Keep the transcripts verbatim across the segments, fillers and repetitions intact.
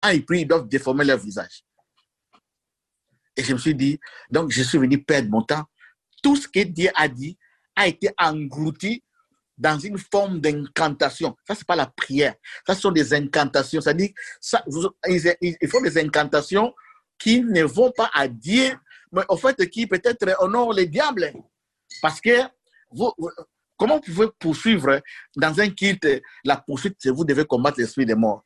Quand ils prient, ils doivent déformer leur visage. Et je me suis dit, donc je suis venu perdre mon temps. Tout ce que Dieu a dit a été englouti dans une forme d'incantation. Ça, ce n'est pas la prière. Ça, ce sont des incantations. C'est-à-dire, ça, ils, ils font des incantations qui ne vont pas à Dieu, mais au fait, qui peut-être honorent les diables. Parce que, vous, comment vous pouvez poursuivre dans un culte la poursuite, c'est vous devez combattre l'esprit des morts.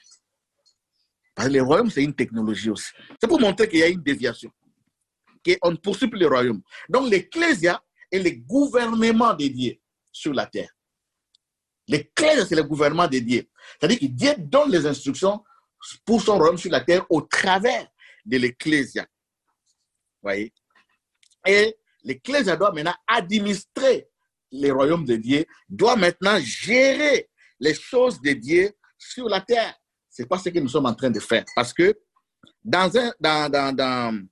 Parce que le royaume, c'est une technologie aussi. C'est pour montrer qu'il y a une déviation. Qu'on ne poursuit plus le royaume. Donc, l'ecclésia est le gouvernement de Dieu sur la terre. L'ecclésia, c'est le gouvernement de Dieu. C'est-à-dire que Dieu donne les instructions pour son royaume sur la terre au travers de l'ecclésia. Voyez? Et l'ecclésia doit maintenant administrer les royaumes de Dieu, doit maintenant gérer les choses de Dieu sur la terre. C'est pas ce que nous sommes en train de faire. Parce que dans un, dans, dans, dans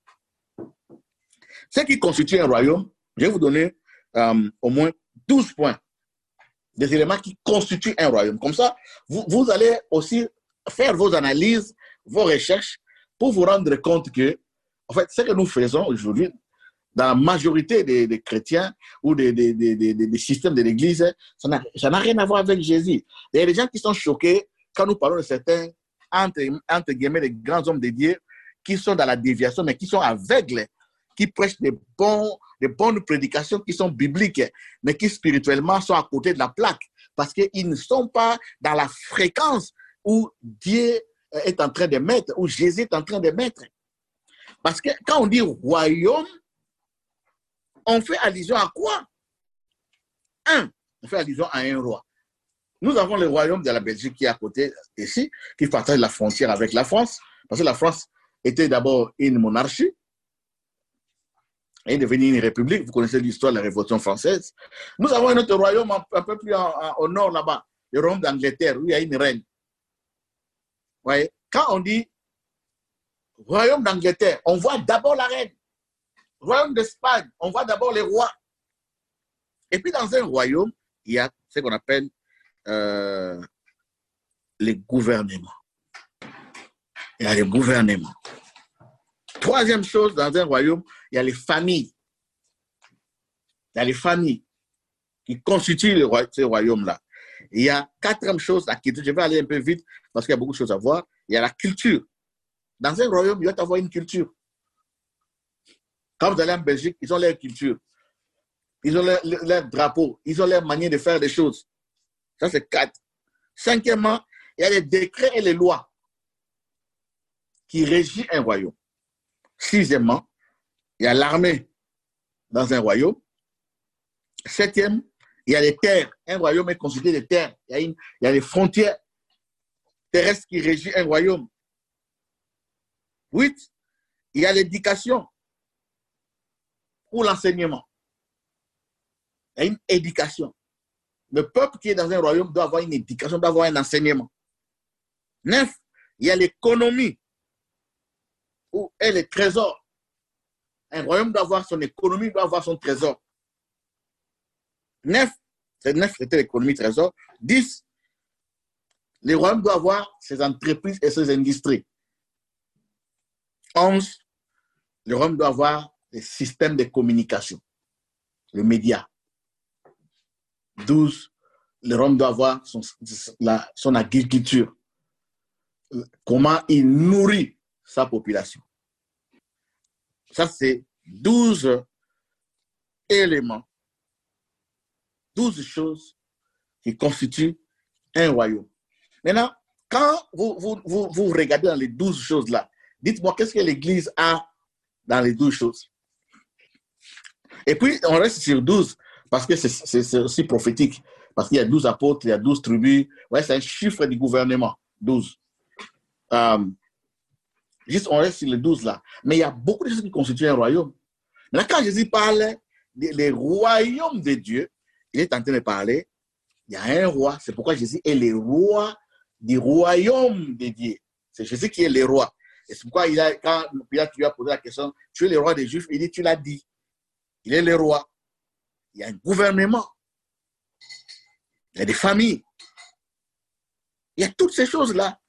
ce qui constitue un royaume, je vais vous donner euh, au moins douze points, des éléments qui constituent un royaume. Comme ça, vous, vous allez aussi faire vos analyses, vos recherches, pour vous rendre compte que, en fait, ce que nous faisons aujourd'hui, dans la majorité des, des chrétiens ou des, des, des, des, des systèmes de l'Église, ça n'a rien à voir avec Jésus. Il y a des gens qui sont choqués quand nous parlons de certains, entre, entre guillemets, les grands hommes de Dieu, qui sont dans la déviation, mais qui sont aveugles, qui prêchent des, bons, des bonnes prédications qui sont bibliques, mais qui spirituellement sont à côté de la plaque, parce qu'ils ne sont pas dans la fréquence où Dieu est en train de mettre, où Jésus est en train de mettre. Parce que quand on dit royaume, on fait allusion à quoi? Un, on fait allusion à un roi. Nous avons le royaume de la Belgique qui est à côté ici, qui partage la frontière avec la France, parce que la France était d'abord une monarchie, et est devenue une république. Vous connaissez l'histoire de la Révolution française. Nous avons un autre royaume un, un peu plus en, en, au nord là-bas, le royaume d'Angleterre, où il y a une reine. Vous voyez, quand on dit royaume d'Angleterre, on voit d'abord la reine. Royaume d'Espagne, on voit d'abord les rois. Et puis dans un royaume, il y a ce qu'on appelle euh, les gouvernements. Il y a les gouvernements. Troisième chose, dans un royaume, il y a les familles. Il y a les familles qui constituent le roi, ce royaume-là. Il y a quatrième chose, la culture. Je vais aller un peu vite parce qu'il y a beaucoup de choses à voir. Il y a la culture. Dans un royaume, il doit y avoir une culture. Quand vous allez en Belgique, ils ont leur culture. Ils ont leur, leur, leur drapeau. Ils ont leur manière de faire des choses. Ça, c'est quatre. Cinquièmement, il y a les décrets et les lois qui régissent un royaume. Sixièmement, il y a l'armée dans un royaume. Septième, il y a les terres. Un royaume est constitué de terres. Il y a, une, il y a les frontières terrestres qui régissent un royaume. Huit, il y a l'éducation ou l'enseignement. Il y a une éducation. Le peuple qui est dans un royaume doit avoir une éducation, doit avoir un enseignement. Neuf, il y a l'économie où est le trésor. Un royaume doit avoir son économie, doit avoir son trésor. Neuf, c'est neuf, c'était l'économie, trésor. Dix, le royaume doit avoir ses entreprises et ses industries. Onze, le royaume doit avoir les systèmes de communication, les médias. Douze, le royaume doit avoir son, la, son agriculture. Comment il nourrit sa population. Ça, c'est douze éléments, douze choses qui constituent un royaume. Maintenant, quand vous, vous, vous, vous regardez dans les douze choses-là, dites-moi qu'est-ce que l'Église a dans les douze choses. Et puis, on reste sur douze parce que c'est aussi prophétique. Parce qu'il y a douze apôtres, il y a douze tribus. Ouais, c'est un chiffre du gouvernement, douze. Euh, juste, on reste sur les douze là. Mais il y a beaucoup de choses qui constituent un royaume. Maintenant, quand Jésus parle des, des royaumes de Dieu, il est en train de parler, il y a un roi. C'est pourquoi Jésus est le roi du royaume de Dieu. C'est Jésus qui est le roi. Et c'est pourquoi il a, quand Pilate lui a posé la question, tu es le roi des Juifs, il dit, tu l'as dit. Il est le roi. Il y a un gouvernement. Il y a des familles. Il y a toutes ces choses-là.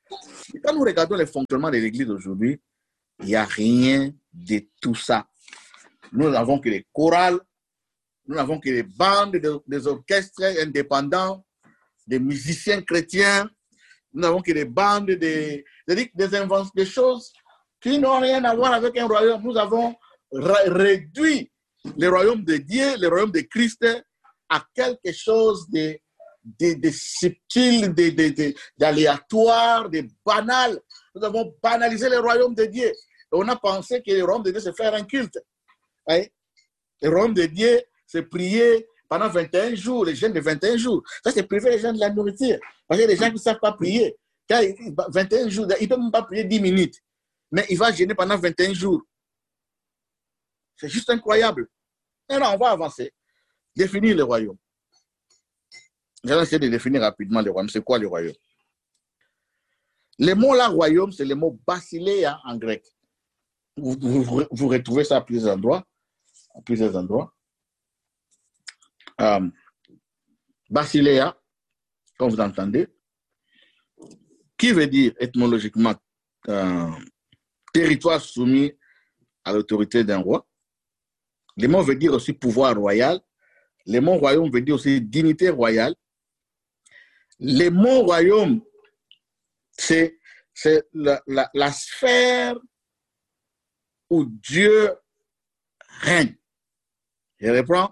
Et quand nous regardons le fonctionnement de l'Église aujourd'hui, il n'y a rien de tout ça. Nous n'avons que les chorales, nous n'avons que les bandes, de, des orchestres indépendants, des musiciens chrétiens, nous n'avons que des bandes, des, des, des inventions, des choses qui n'ont rien à voir avec un royaume. Nous avons réduit le royaume de Dieu, le royaume de Christ, à quelque chose de, de, de subtil, de, de, de, d'aléatoire, de banal. Nous avons banalisé le royaume de Dieu. Et on a pensé que le royaume de Dieu, c'est faire un culte. Hein? Le royaume de Dieu, c'est prier pendant vingt et un jours, les jeûnes de vingt et un jours. Ça, c'est priver les gens de la nourriture. Parce que les gens qui ne savent pas prier, quand vingt et un jours, ils ne peuvent même pas prier dix minutes. Mais il va jeûner pendant vingt et un jours. C'est juste incroyable. Alors, on va avancer. Définir le royaume. Je vais essayer de définir rapidement le royaume. C'est quoi le royaume? Le mot là, royaume, c'est le mot basileia en grec. Vous, vous, vous retrouvez ça à plusieurs endroits. À plusieurs endroits. Euh, basileia, comme vous entendez, qui veut dire étymologiquement euh, territoire soumis à l'autorité d'un roi. Le mot veut dire aussi pouvoir royal. Le mot royaume veut dire aussi dignité royale. Le mot royaume, c'est la, la, la sphère où Dieu règne. Je reprends.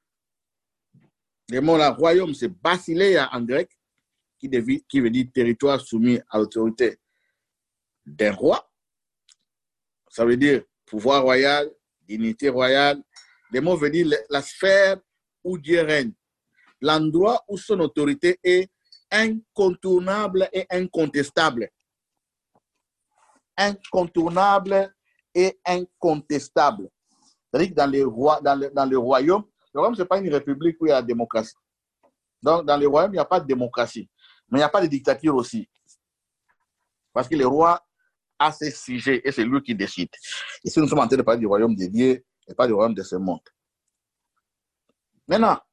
Le mot là, royaume, c'est basileia en grec, qui, devait, qui veut dire territoire soumis à l'autorité d'un roi. Ça veut dire pouvoir royal, dignité royale. Le mot veut dire la, la sphère où Dieu règne. L'endroit où son autorité est incontournable et incontestable. Incontournable et incontestable. C'est-à-dire que dans le, roi, dans le, dans le royaume, le royaume, ce n'est pas une république où il y a la démocratie. Donc, dans le royaume, il n'y a pas de démocratie. Mais il n'y a pas de dictature aussi. Parce que le roi a ses sujets et c'est lui qui décide. Ici, nous sommes en train de parler du royaume de Dieu et pas du royaume de ce monde. Maintenant,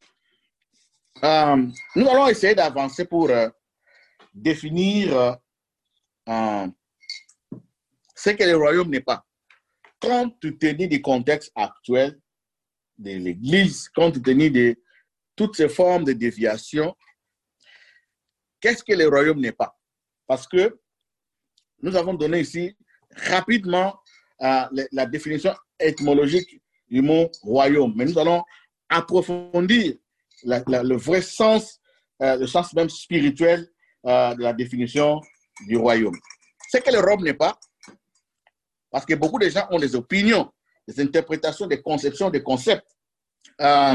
euh, nous allons essayer d'avancer pour euh, définir euh, ce que le royaume n'est pas. Compte tenu du contexte actuel de l'Église, compte tenu de toutes ces formes de déviation, qu'est-ce que le royaume n'est pas? Parce que nous avons donné ici rapidement euh, la, la définition étymologique du mot royaume, mais nous allons approfondir la, la, le vrai sens, euh, le sens même spirituel euh, de la définition du royaume. Ce que le royaume n'est pas, parce que beaucoup de gens ont des opinions, des interprétations, des conceptions, des concepts. Euh,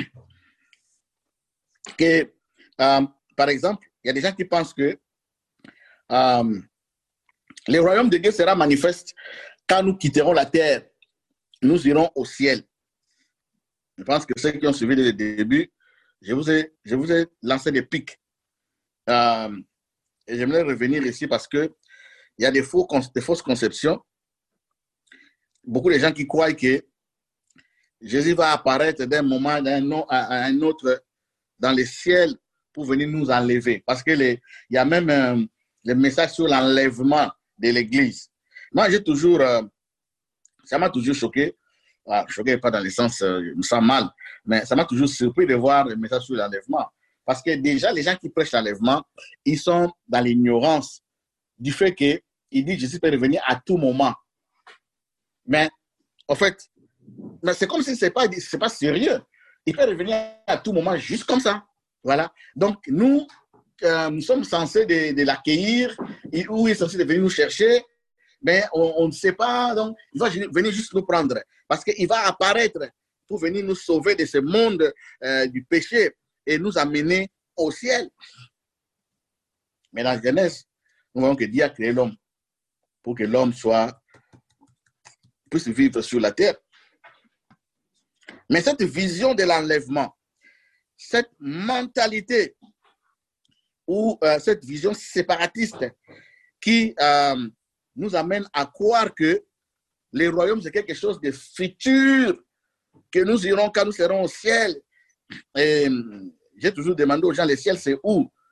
que, euh, par exemple, il y a des gens qui pensent que euh, le royaume de Dieu sera manifeste quand nous quitterons la terre. Nous irons au ciel. Je pense que ceux qui ont suivi le début, je vous ai, je vous ai lancé des pics. Euh, et j'aimerais revenir ici parce qu'il y a des, faux, des fausses conceptions. Beaucoup de gens qui croient que Jésus va apparaître d'un moment à un autre dans le ciel pour venir nous enlever. Parce qu'il y a même un, le message sur l'enlèvement de l'Église. Moi, j'ai toujours, euh, ça m'a toujours choqué. Ah, choqué pas dans le sens, euh, je me sens mal, mais ça m'a toujours surpris de voir le message sur l'enlèvement. Parce que déjà, les gens qui prêchent l'enlèvement, ils sont dans l'ignorance du fait qu'ils disent Jésus peut revenir à tout moment. Mais, en fait, mais c'est comme si ce n'est pas, c'est pas sérieux. Il peut revenir à tout moment, juste comme ça. Voilà. Donc, nous, euh, nous sommes censés de, de l'accueillir, ou il est censé de venir nous chercher, mais on, on ne sait pas. Donc, il va venir juste nous prendre. Parce qu'il va apparaître pour venir nous sauver de ce monde euh, du péché et nous amener au ciel. Mais dans la Genèse, nous voyons que Dieu a créé l'homme pour que l'homme soit, puisse vivre sur la terre. Mais cette vision de l'enlèvement, cette mentalité ou euh, cette vision séparatiste qui euh, nous amène à croire que le royaume, c'est quelque chose de futur, que nous irons quand nous serons au ciel. Et j'ai toujours demandé aux gens, le ciel, c'est où?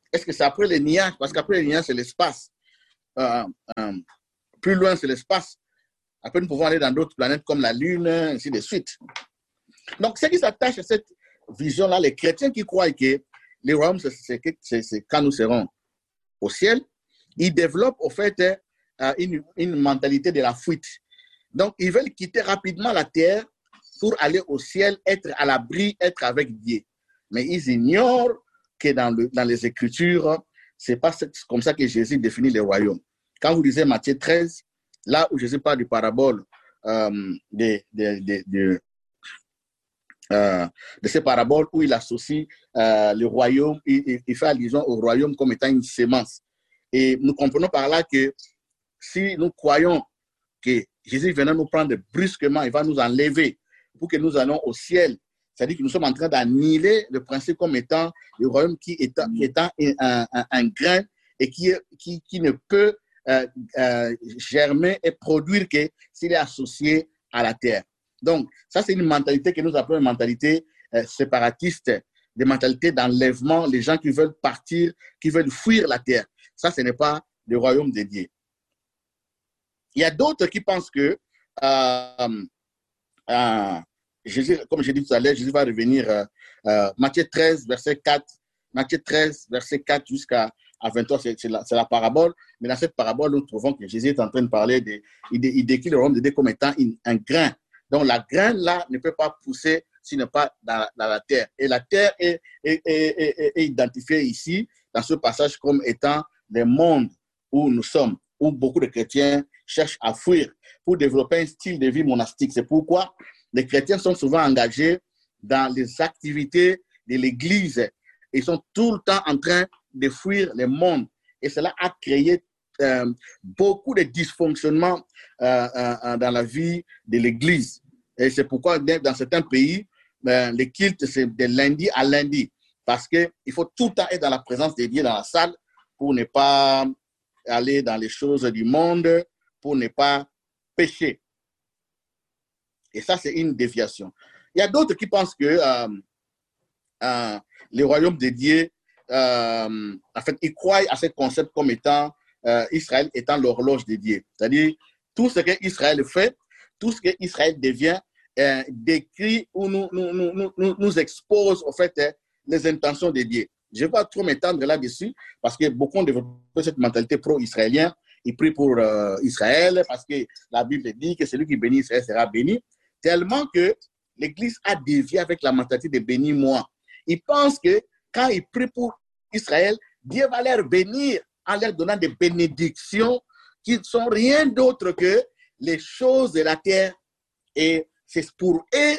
Est-ce que c'est après les nuages? Parce qu'après les nuages, c'est l'espace. Euh, euh, plus loin, c'est l'espace. Après, nous pouvons aller dans d'autres planètes comme la Lune, ainsi de suite. Donc, ceux qui s'attachent à cette vision-là, les chrétiens qui croient que les royaumes, c'est quand nous serons au ciel, ils développent au fait une, une mentalité de la fuite. Donc, ils veulent quitter rapidement la terre pour aller au ciel, être à l'abri, être avec Dieu. Mais ils ignorent que dans, le, dans les Écritures, ce n'est pas comme ça que Jésus définit les royaumes. Quand vous lisez Matthieu treize, là où Jésus parle du parabole euh, de, de, de, de, euh, de ces paraboles où il associe euh, le royaume, il, il fait allusion au royaume comme étant une sémence. Et nous comprenons par là que si nous croyons que Jésus venant nous prendre brusquement, il va nous enlever pour que nous allons au ciel, c'est-à-dire que nous sommes en train d'annihiler le principe comme étant le royaume qui est, qui est un, un, un, un grain et qui, qui, qui ne peut euh, euh, germer et produire que s'il est associé à la terre. Donc, ça, c'est une mentalité que nous appelons une mentalité euh, séparatiste, des mentalités d'enlèvement, les gens qui veulent partir, qui veulent fuir la terre. Ça, ce n'est pas le royaume de Dieu. Il y a d'autres qui pensent que, euh, euh, Jésus, comme j'ai dit tout à l'heure, Jésus va revenir, euh, euh, Matthieu treize, verset quatre, Matthieu treize, verset quatre jusqu'à vingt-trois, c'est la, la parabole. Mais dans cette parabole, nous trouvons que Jésus est en train de parler, de, il, il décrit le royaume de Dieu comme étant une, un grain. Donc, la graine là ne peut pas pousser s'il n'est pas dans, dans la terre. Et la terre est, est, est, est, est identifiée ici, dans ce passage, comme étant le monde où nous sommes, où beaucoup de chrétiens cherchent à fuir pour développer un style de vie monastique. C'est pourquoi les chrétiens sont souvent engagés dans les activités de l'Église. Ils sont tout le temps en train de fuir le monde. Et cela a créé euh, beaucoup de dysfonctionnements euh, euh, dans la vie de l'Église. Et c'est pourquoi dans certains pays, euh, les cultes, c'est de lundi à lundi. Parce qu'il faut tout le temps être dans la présence de Dieu dans la salle pour ne pas aller dans les choses du monde, pour ne pas pécher. Et ça, c'est une déviation. Il y a d'autres qui pensent que euh, euh, le royaume de Dieu, euh, en fait, ils croient à ce concept comme étant euh, Israël étant l'horloge de Dieu. C'est-à-dire, tout ce qu'Israël fait, tout ce qu'Israël devient, euh, décrit ou nous, nous, nous, nous, nous expose, en fait, euh, les intentions de Dieu. Je ne vais pas trop m'étendre là-dessus parce que beaucoup ont développé cette mentalité pro-israélienne. Ils prient pour euh, Israël parce que la Bible dit que celui qui bénit Israël sera béni. Tellement que l'Église a dévié avec la mentalité de bénis-moi. Ils pensent que quand ils prient pour Israël, Dieu va leur bénir en leur donnant des bénédictions qui ne sont rien d'autre que les choses de la terre. Et c'est pour eux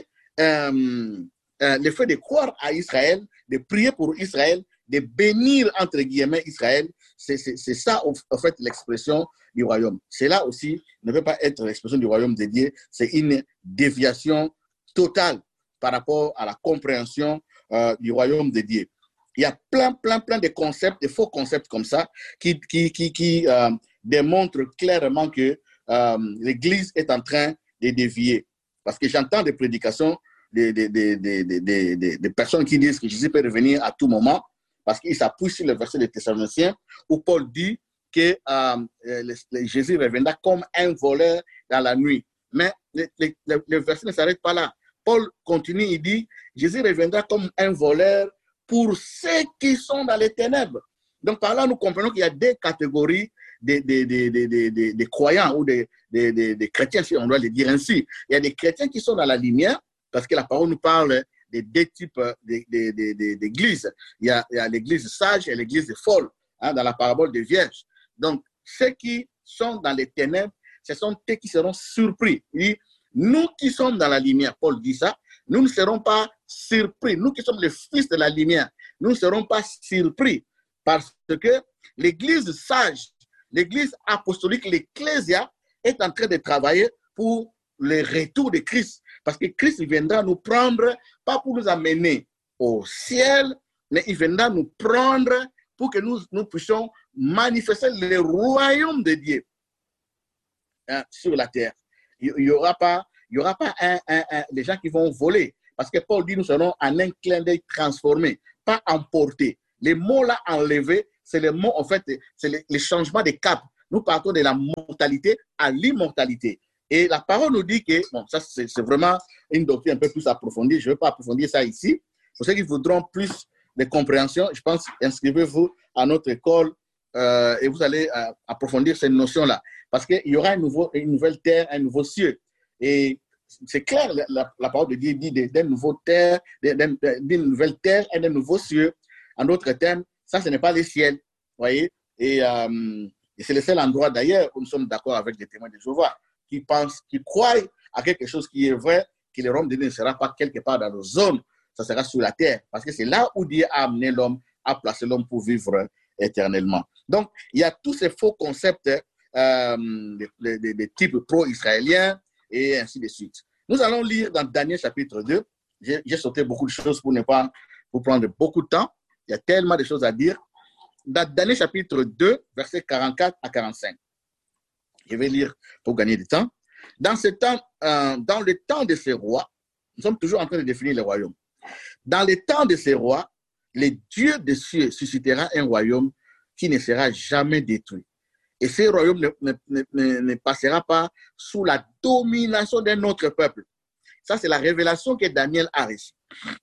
euh, euh, le fait de croire à Israël, de prier pour Israël, de bénir entre guillemets Israël, c'est ça en fait l'expression du royaume. Cela aussi ne peut pas être l'expression du royaume de Dieu, c'est une déviation totale par rapport à la compréhension euh, du royaume de Dieu. Il y a plein, plein, plein de concepts, de faux concepts comme ça qui, qui, qui, qui euh, démontrent clairement que euh, l'Église est en train de dévier. Parce que j'entends des prédications des, des, des, des, des, des, des personnes qui disent que Jésus peut revenir à tout moment parce qu'il s'appuie sur le verset des Thessaloniciens où Paul dit que euh, le, le Jésus reviendra comme un voleur dans la nuit. Mais le, le, le, le verset ne s'arrête pas là. Paul continue, il dit, Jésus reviendra comme un voleur pour ceux qui sont dans les ténèbres. Donc par là, nous comprenons qu'il y a des catégories de, de, de, de, de, de, de croyants ou de, de, de, de chrétiens, si on doit le dire ainsi. Il y a des chrétiens qui sont dans la lumière, parce que la parole nous parle de deux types d'églises. Il y a, a l'église sage et l'église folle, hein, dans la parabole des vierges. Donc, ceux qui sont dans les ténèbres, ce sont ceux qui seront surpris. Il dit, nous qui sommes dans la lumière, Paul dit ça, nous ne serons pas surpris. Nous qui sommes les fils de la lumière, nous ne serons pas surpris parce que l'église sage, l'église apostolique, l'ecclésia est en train de travailler pour le retour de Christ. Parce que Christ viendra nous prendre, pas pour nous amener au ciel, mais il viendra nous prendre pour que nous, nous puissions manifester le royaume de Dieu, hein, sur la terre. Il n'y aura pas, il y aura pas un, un, un, des gens qui vont voler. Parce que Paul dit, nous serons en un clin d'œil transformés, pas emportés. Les mots là enlevés, c'est les mots, en fait, c'est les, les changements de cap. Nous partons de la mortalité à l'immortalité. Et la parole nous dit que, bon, ça c'est vraiment une doctrine un peu plus approfondie, je ne vais pas approfondir ça ici. Pour ceux qui voudront plus de compréhension, je pense, inscrivez-vous à notre école euh, et vous allez euh, approfondir ces notions-là. Parce qu'il y aura un nouveau, une nouvelle terre, un nouveau ciel. Et c'est clair, la, la, la parole de Dieu dit d'une nouvelle terre, d'une nouvelle terre et d'un nouveau ciel. En d'autres termes, ça, ce n'est pas le ciel. Vous voyez? Et, euh, et c'est le seul endroit d'ailleurs où nous sommes d'accord avec les témoins de Jéhovah, qui pensent, qui croient à quelque chose qui est vrai, que le royaume de Dieu ne sera pas quelque part dans nos zones, ça sera sur la terre. Parce que c'est là où Dieu a amené l'homme, a placé l'homme pour vivre éternellement. Donc, il y a tous ces faux concepts euh, de, de, de, de type pro-israélien et ainsi de suite. Nous allons lire dans Daniel chapitre deux. J'ai, j'ai sauté beaucoup de choses pour ne pas vous prendre beaucoup de temps. Il y a tellement de choses à dire. Dans Daniel chapitre deux, versets quarante-quatre à quarante-cinq. Je vais lire pour gagner du temps. Dans, ce temps euh, dans le temps de ces rois, nous sommes toujours en train de définir le royaume. Dans le temps de ces rois, le Dieu des cieux suscitera un royaume qui ne sera jamais détruit. Et ce royaume ne, ne, ne, ne passera pas sous la domination d'un autre peuple. Ça, c'est la révélation que Daniel a reçue.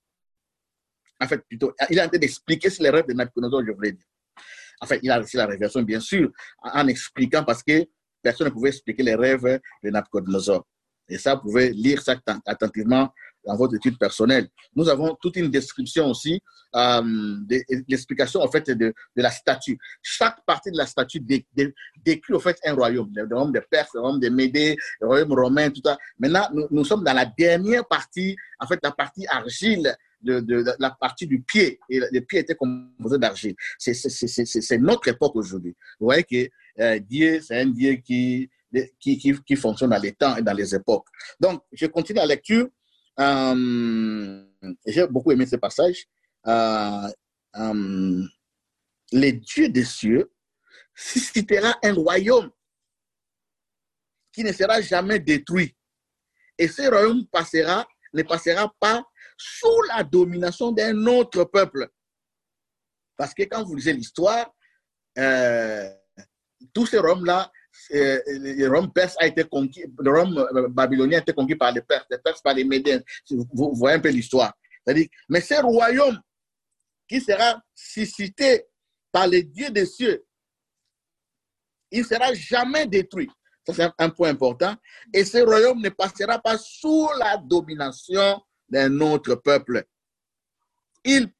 En fait, plutôt, il est en train d'expliquer sur les rêves de Nabucodonosor, je voulais dire. En fait, il a reçu la révélation, bien sûr, en expliquant, parce que personne ne pouvait expliquer les rêves de Nabucodonosor. Et ça, vous pouvez lire ça attentivement dans votre étude personnelle. Nous avons toute une description aussi, euh, de, de l'explication en fait de, de la statue. Chaque partie de la statue dé, dé, décrit en fait un royaume, le royaume des Perses, le royaume des Médés, le royaume romain, tout ça. Maintenant, nous, nous sommes dans la dernière partie, en fait, la partie argile, de, de, de la partie du pied. Et le pied était composé d'argile. C'est, c'est, c'est, c'est, c'est notre époque aujourd'hui. Vous voyez que euh, Dieu, c'est un Dieu qui, qui, qui, qui fonctionne dans les temps et dans les époques. Donc, je continue la lecture. Euh, j'ai beaucoup aimé ce passage. Euh, euh, les dieux des cieux suscitera un royaume qui ne sera jamais détruit. Et ce royaume passera, ne passera pas sous la domination d'un autre peuple. Parce que quand vous lisez l'histoire, euh, tous ces royaumes-là, Euh, le royaume perse a été conquis, le royaume babylonien a été conquis par les Perses, les Perses par les Médiens. Vous, vous voyez un peu l'histoire. C'est-à-dire, mais ce royaume qui sera suscité par les dieux des cieux, il ne sera jamais détruit. Ça, c'est un, un point important. Et ce royaume ne passera pas sous la domination d'un autre peuple. Il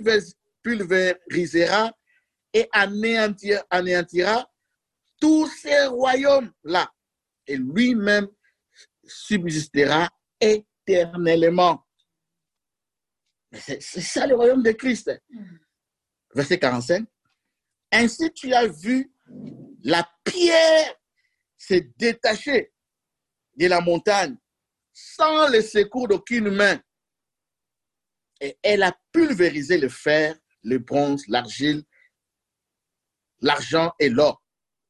pulvérisera et anéantira, anéantira tous ces royaumes-là, et lui-même subsistera éternellement. C'est, c'est ça le royaume de Christ. Verset quarante-cinq. Ainsi tu as vu la pierre se détacher de la montagne sans le secours d'aucune main. Et elle a pulvérisé le fer, le bronze, l'argile, l'argent et l'or.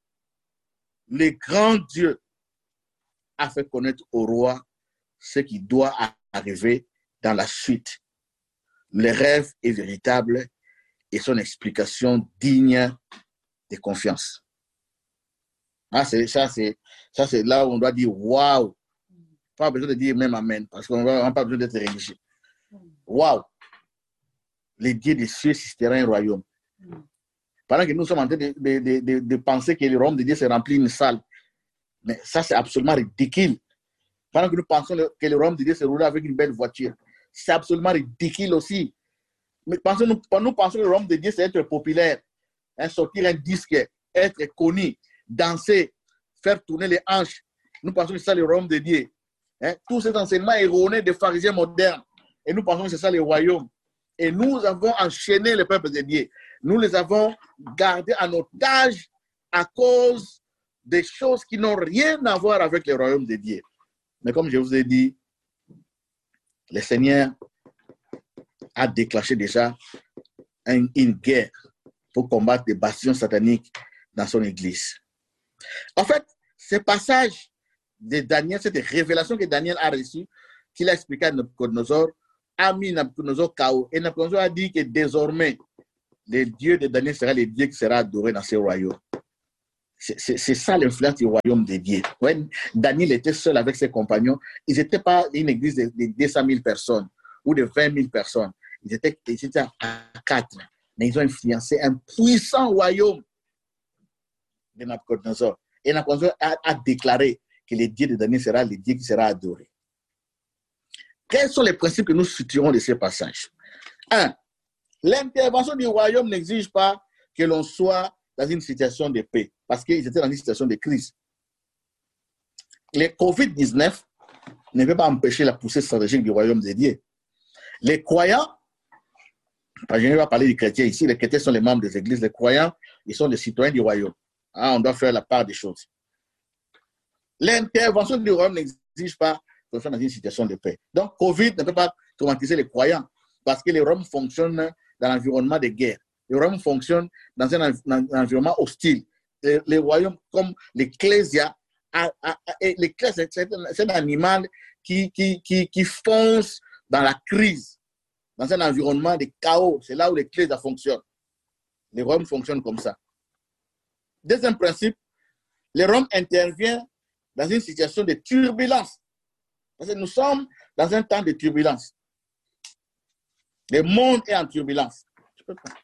Le grand Dieu a fait connaître au roi ce qui doit arriver dans la suite. Le rêve est véritable et son explication digne de confiance. Ah, c'est, ça, c'est, ça, c'est là où on doit dire waouh. Pas besoin de dire même amen parce qu'on n'a pas besoin d'être religieux. Waouh. Les dieux des cieux susciteront un royaume. Pendant que nous sommes en train de, de, de, de, de penser que le royaume de Dieu s'est rempli une salle. Mais ça, c'est absolument ridicule. Pendant que nous pensons que le royaume de Dieu se roule avec une belle voiture. C'est absolument ridicule aussi. Mais pensons, nous, nous pensons que le royaume de Dieu, c'est être populaire. Hein, sortir un disque, être connu, danser, faire tourner les hanches. Nous pensons que c'est ça le royaume de Dieu. Hein, tous ces enseignements erronés des pharisiens modernes. Et nous pensons que c'est ça le royaume. Et nous avons enchaîné le peuple de Dieu. Nous les avons gardés en otage à cause des choses qui n'ont rien à voir avec le royaume de Dieu. Mais comme je vous ai dit, le Seigneur a déclenché déjà une, une guerre pour combattre les bastions sataniques dans son église. En fait, ce passage de Daniel, cette révélation que Daniel a reçue, qu'il a expliqué à Nabucodonosor, a mis Nabucodonosor K O. Et Nabucodonosor a dit que désormais, le Dieu de Daniel sera le Dieu qui sera adoré dans ce royaume. C'est ça l'influence du royaume de Dieu. Ouais, Daniel était seul avec ses compagnons. Ils n'étaient pas une église de, de deux cent mille personnes ou de vingt mille personnes. Ils étaient, ils étaient à quatre. Mais ils ont influencé un puissant royaume de Nabucodonosor. Et Nabucodonosor a, a déclaré que le Dieu de Daniel sera le Dieu qui sera adoré. Quels sont les principes que nous suturons de ces passages? Un, l'intervention du royaume n'exige pas que l'on soit dans une situation de paix, parce qu'ils étaient dans une situation de crise. Le COVID dix-neuf ne peut pas empêcher la poussée stratégique du royaume de Dieu. Les croyants, je ne vais pas parler des chrétiens ici, les chrétiens sont les membres des églises, les croyants, ils sont les citoyens du royaume. Hein, on doit faire la part des choses. L'intervention du royaume n'exige pas qu'on soit dans une situation de paix. Donc, COVID ne peut pas traumatiser les croyants, parce que le royaume fonctionne dans l'environnement de guerre. Le royaume fonctionne dans un, un, un environnement hostile. Le, le royaume, comme l'ecclésia, l'ecclésia, c'est un, un animal qui, qui, qui, qui fonce dans la crise, dans un environnement de chaos. C'est là où l'ecclésia fonctionne. Le royaume fonctionne comme ça. Deuxième principe, le royaume intervient dans une situation de turbulence. Parce que nous sommes dans un temps de turbulence. Le monde est en turbulence. Je peux pas.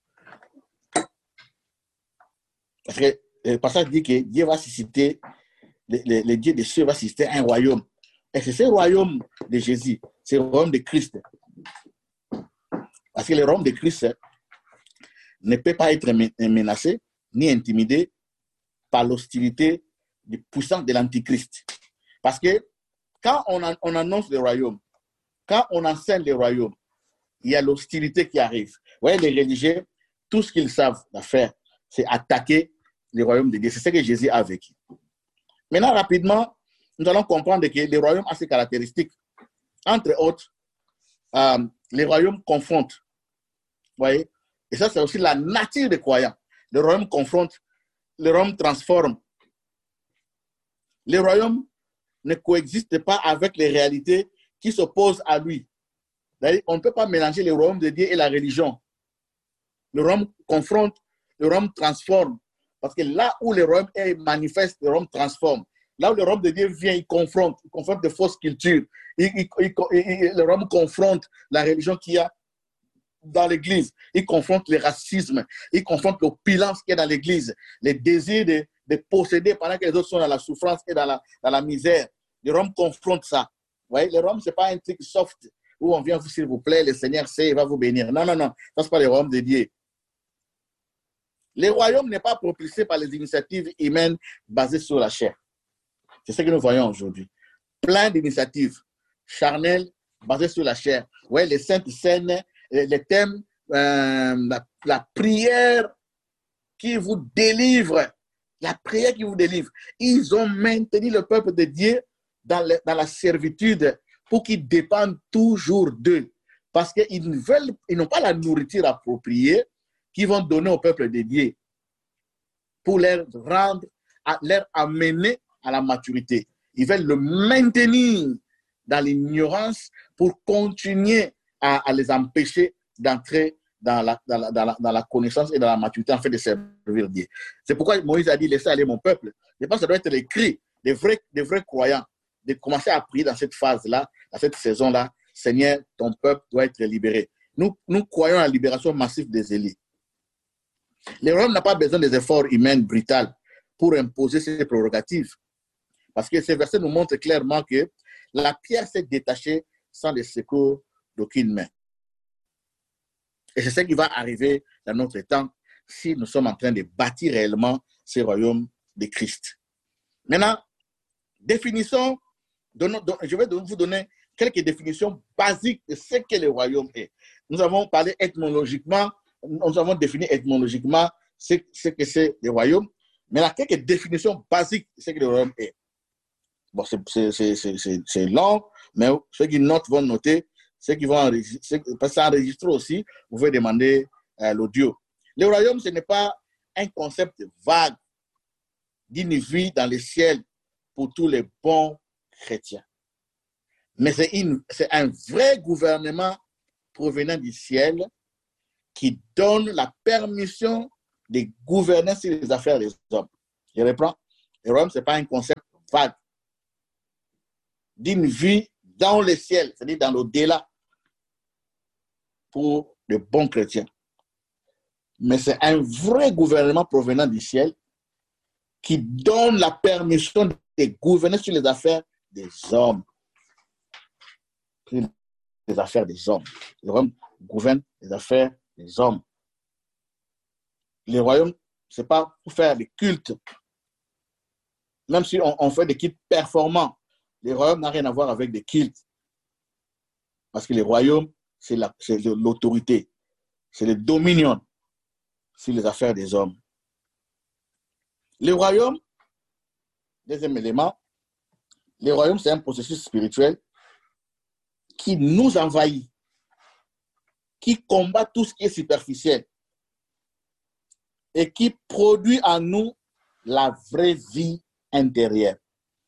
Parce que le passage dit que Dieu va susciter, le, le, le Dieu des cieux va susciter un royaume. Et c'est ce royaume de Jésus, c'est le royaume de Christ. Parce que le royaume de Christ ne peut pas être menacé ni intimidé par l'hostilité des puissances de l'Antichrist. Parce que quand on, a, on annonce le royaume, quand on enseigne le royaume, il y a l'hostilité qui arrive. Vous voyez, les religieux, tout ce qu'ils savent faire, c'est attaquer le royaume de Dieu. C'est ce que Jésus a vécu. Maintenant, rapidement, nous allons comprendre que le royaume a ses caractéristiques. Entre autres, euh, les royaumes confrontent. Vous voyez? Et ça, c'est aussi la nature des croyants. Le royaume confronte, le royaume transforme. Le royaume ne coexiste pas avec les réalités qui s'opposent à lui. On ne peut pas mélanger le royaume de Dieu et la religion. Le royaume confronte, le royaume transforme. Parce que là où le royaume est manifeste, le royaume transforme. Là où le royaume de Dieu vient, il confronte. Il confronte de fausses cultures. Il, il, il, il, le royaume confronte la religion qu'il y a dans l'église. Il confronte le racisme. Il confronte l'opulence qu'il y a dans l'église. Les désirs de, de posséder pendant que les autres sont dans la souffrance et dans la, dans la misère. Le royaume confronte ça. Vous voyez, le royaume, ce n'est pas un truc soft où on vient, s'il vous plaît, le Seigneur sait, il va vous bénir. Non, non, non. Ça, ce n'est pas le royaume de Dieu. Le royaume n'est pas propulsé par les initiatives humaines basées sur la chair. C'est ce que nous voyons aujourd'hui. Plein d'initiatives charnelles basées sur la chair. Ouais, les saintes scènes, les thèmes, euh, la, la prière qui vous délivre. La prière qui vous délivre. Ils ont maintenu le peuple de Dieu dans, le, dans la servitude pour qu'ils dépendent toujours d'eux. Parce qu'ils ne veulent, ils n'ont pas la nourriture appropriée qu'ils vont donner au peuple de Dieu pour leur rendre, à, leur amener à la maturité. Ils veulent le maintenir dans l'ignorance pour continuer à, à les empêcher d'entrer dans la, dans, la, dans, la, dans la connaissance et dans la maturité en fait de servir Dieu. C'est pourquoi Moïse a dit, laissez aller mon peuple. Je pense que ça doit être les cris des vrais, des vrais croyants de commencer à prier dans cette phase-là, dans cette saison-là. Seigneur, ton peuple doit être libéré. Nous, nous croyons à la libération massive des élites. Le royaume n'a pas besoin des efforts humains brutaux pour imposer ses prérogatives. Parce que ces versets nous montrent clairement que la pierre s'est détachée sans le secours d'aucune main. Et c'est ce qui va arriver dans notre temps si nous sommes en train de bâtir réellement ce royaume de Christ. Maintenant, définissons, je vais vous donner quelques définitions basiques de ce que le royaume est. Nous avons parlé étymologiquement, nous avons défini étymologiquement ce, ce que c'est le royaume. Maintenant, quelques définitions basiques de ce que le royaume est. Bon, c'est long, mais ceux qui notent vont noter. Ceux qui vont enregistrer, parce que ça enregistre aussi, vous pouvez demander euh, l'audio. Le royaume, ce n'est pas un concept vague d'une vie dans le ciel pour tous les bons chrétiens. Mais c'est un vrai gouvernement provenant du ciel qui donne la permission de gouverner sur les affaires des hommes. Je reprends. Le royaume, ce n'est pas un concept vague d'une vie dans le ciel, c'est-à-dire dans l'au-delà, pour de bons chrétiens. Mais c'est un vrai gouvernement provenant du ciel qui donne la permission de gouverner sur les affaires des hommes. Les affaires des hommes. Le royaume gouverne les affaires des hommes. Le royaume, ce n'est pas pour faire des cultes. Même si on, on fait des cultes performants, le royaume n'a rien à voir avec des cultes. Parce que le royaume, c'est l'autorité, c'est le dominion sur les affaires des hommes. Le royaume, deuxième élément, le royaume, c'est un processus spirituel qui nous envahit, qui combat tout ce qui est superficiel et qui produit en nous la vraie vie intérieure.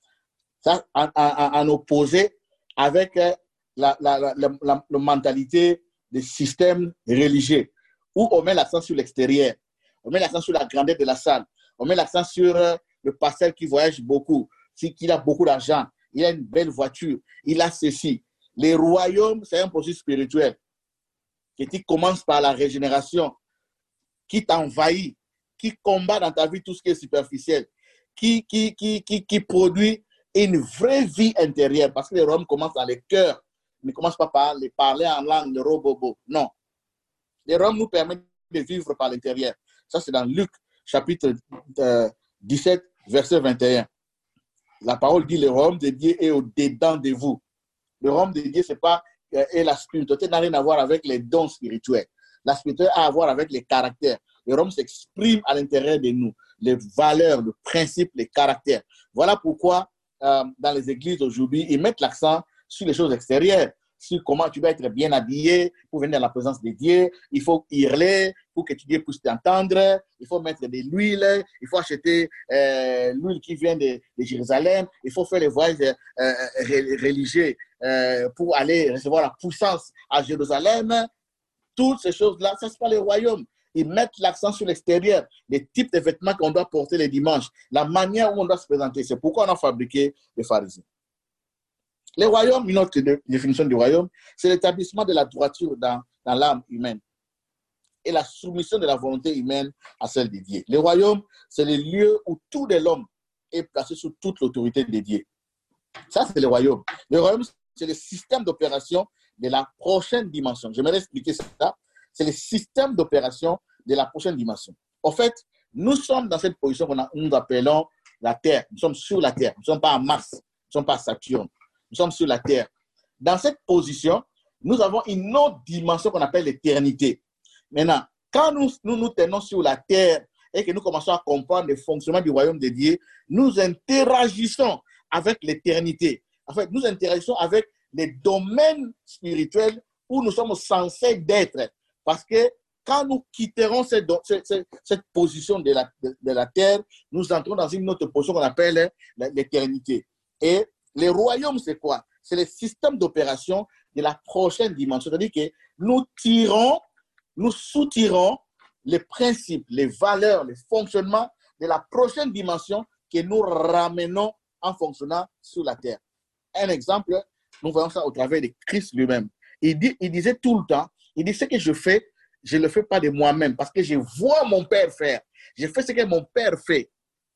Ça, en, en, en opposé avec la, la, la, la, la, la mentalité des systèmes religieux, où on met l'accent sur l'extérieur, on met l'accent sur la grandeur de la salle, on met l'accent sur le pasteur qui voyage beaucoup, qu'il a beaucoup d'argent, il a une belle voiture, il a ceci. Les royaumes, c'est un processus spirituel qui commence par la régénération, qui t'envahit, qui combat dans ta vie tout ce qui est superficiel, qui, qui, qui, qui, qui produit une vraie vie intérieure, parce que les royaumes commencent dans les cœurs, ne commencent pas par les parler en langue de robobo. Non. Les royaumes nous permettent de vivre par l'intérieur. Ça, c'est dans Luc, chapitre euh, dix-sept, verset vingt et un. La parole dit, le royaume de Dieu est au-dedans de vous. Le royaume de Dieu, c'est pas, euh, et la spiritualité n'a rien à voir avec les dons spirituels. La spiritualité a à voir avec les caractères. Le royaume s'exprime à l'intérieur de nous. Les valeurs, le principe, les caractères. Voilà pourquoi, euh, dans les églises aujourd'hui, ils mettent l'accent sur les choses extérieures, sur comment tu dois être bien habillé pour venir dans la présence de Dieu. Il faut hurler pour que Dieu puisse t'entendre. Il faut mettre de l'huile. Il faut acheter euh, l'huile qui vient de, de Jérusalem. Il faut faire les voyages euh, religieux euh, pour aller recevoir la puissance à Jérusalem. Toutes ces choses-là, ça c'est pas le royaume. Ils mettent l'accent sur l'extérieur, les types de vêtements qu'on doit porter les dimanches, la manière où on doit se présenter. C'est pourquoi on a fabriqué les pharisiens. Le royaume, une autre définition du royaume, c'est l'établissement de la droiture dans, dans l'âme humaine et la soumission de la volonté humaine à celle de Dieu. Le royaume, c'est le lieu où tout de l'homme est placé sous toute l'autorité de Dieu. Ça, c'est le royaume. Le royaume, c'est le système d'opération de la prochaine dimension. J'aimerais expliquer ça. C'est le système d'opération de la prochaine dimension. En fait, nous sommes dans cette position qu'on a, nous appelons la Terre. Nous sommes sur la Terre. Nous ne sommes pas à Mars. Nous ne sommes pas à Saturne. Nous sommes sur la Terre. Dans cette position, nous avons une autre dimension qu'on appelle l'éternité. Maintenant, quand nous, nous nous tenons sur la Terre et que nous commençons à comprendre le fonctionnement du royaume de Dieu, nous interagissons avec l'éternité. En fait, nous interagissons avec les domaines spirituels où nous sommes censés d'être. Parce que quand nous quitterons cette, cette, cette position de la, de, de la terre, nous entrons dans une autre position qu'on appelle l'éternité. Et le royaume, c'est quoi? C'est le système d'opération de la prochaine dimension. C'est-à-dire que nous tirons, nous soutirons les principes, les valeurs, les fonctionnements de la prochaine dimension que nous ramenons en fonctionnant sur la terre. Un exemple, nous voyons ça au travers de Christ lui-même. Il, dit, il disait tout le temps, il dit ce que je fais, je ne le fais pas de moi-même parce que je vois mon Père faire. Je fais ce que mon Père fait.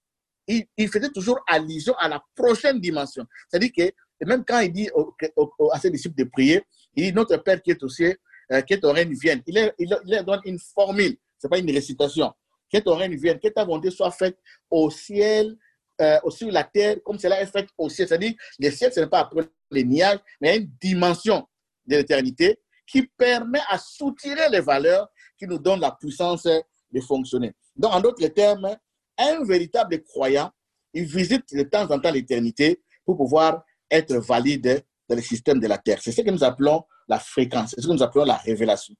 Il, il faisait toujours allusion à la prochaine dimension. C'est-à-dire que même quand il dit au, au, à ses disciples de prier, il dit notre Père qui est au ciel, euh, que ton règne vienne. Il, est, il, il leur donne une formule, ce n'est pas une récitation. Que ton règne vienne, que ta volonté soit faite au ciel, euh, sur la terre, comme cela est fait au ciel. C'est-à-dire le ciel, ce n'est pas après les nuages, mais il y a une dimension de l'éternité qui permet à soutirer les valeurs qui nous donnent la puissance de fonctionner. Donc, en d'autres termes, un véritable croyant, il visite de temps en temps l'éternité pour pouvoir être valide dans le système de la terre. C'est ce que nous appelons la fréquence, c'est ce que nous appelons la révélation.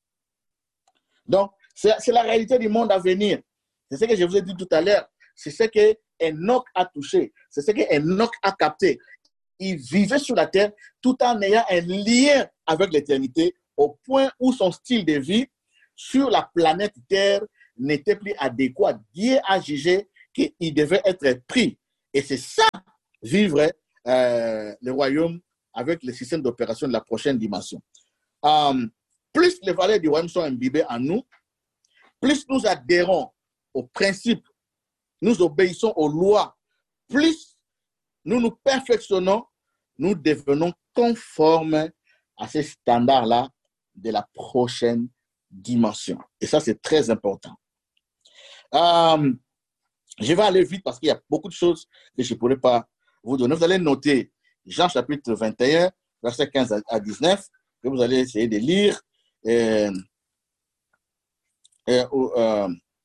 Donc, c'est la réalité du monde à venir. C'est ce que je vous ai dit tout à l'heure. C'est ce que Enoch a touché. C'est ce que Enoch a capté. Il vivait sur la terre tout en ayant un lien avec l'éternité au point où son style de vie, sur la planète Terre n'était plus adéquat. Dieu a jugé qu'il devait être pris. Et c'est ça, vivre euh, le royaume avec le système d'opération de la prochaine dimension. Euh, plus les valeurs du royaume sont imbibées en nous, plus nous adhérons aux principes, nous obéissons aux lois, plus nous nous perfectionnons, nous devenons conformes à ces standards-là de la prochaine dimension. Et ça, c'est très important. Euh, je vais aller vite parce qu'il y a beaucoup de choses que je ne pourrais pas vous donner. Vous allez noter Jean chapitre vingt et un, verset quinze à dix-neuf, que vous allez essayer de lire. Euh, euh, euh,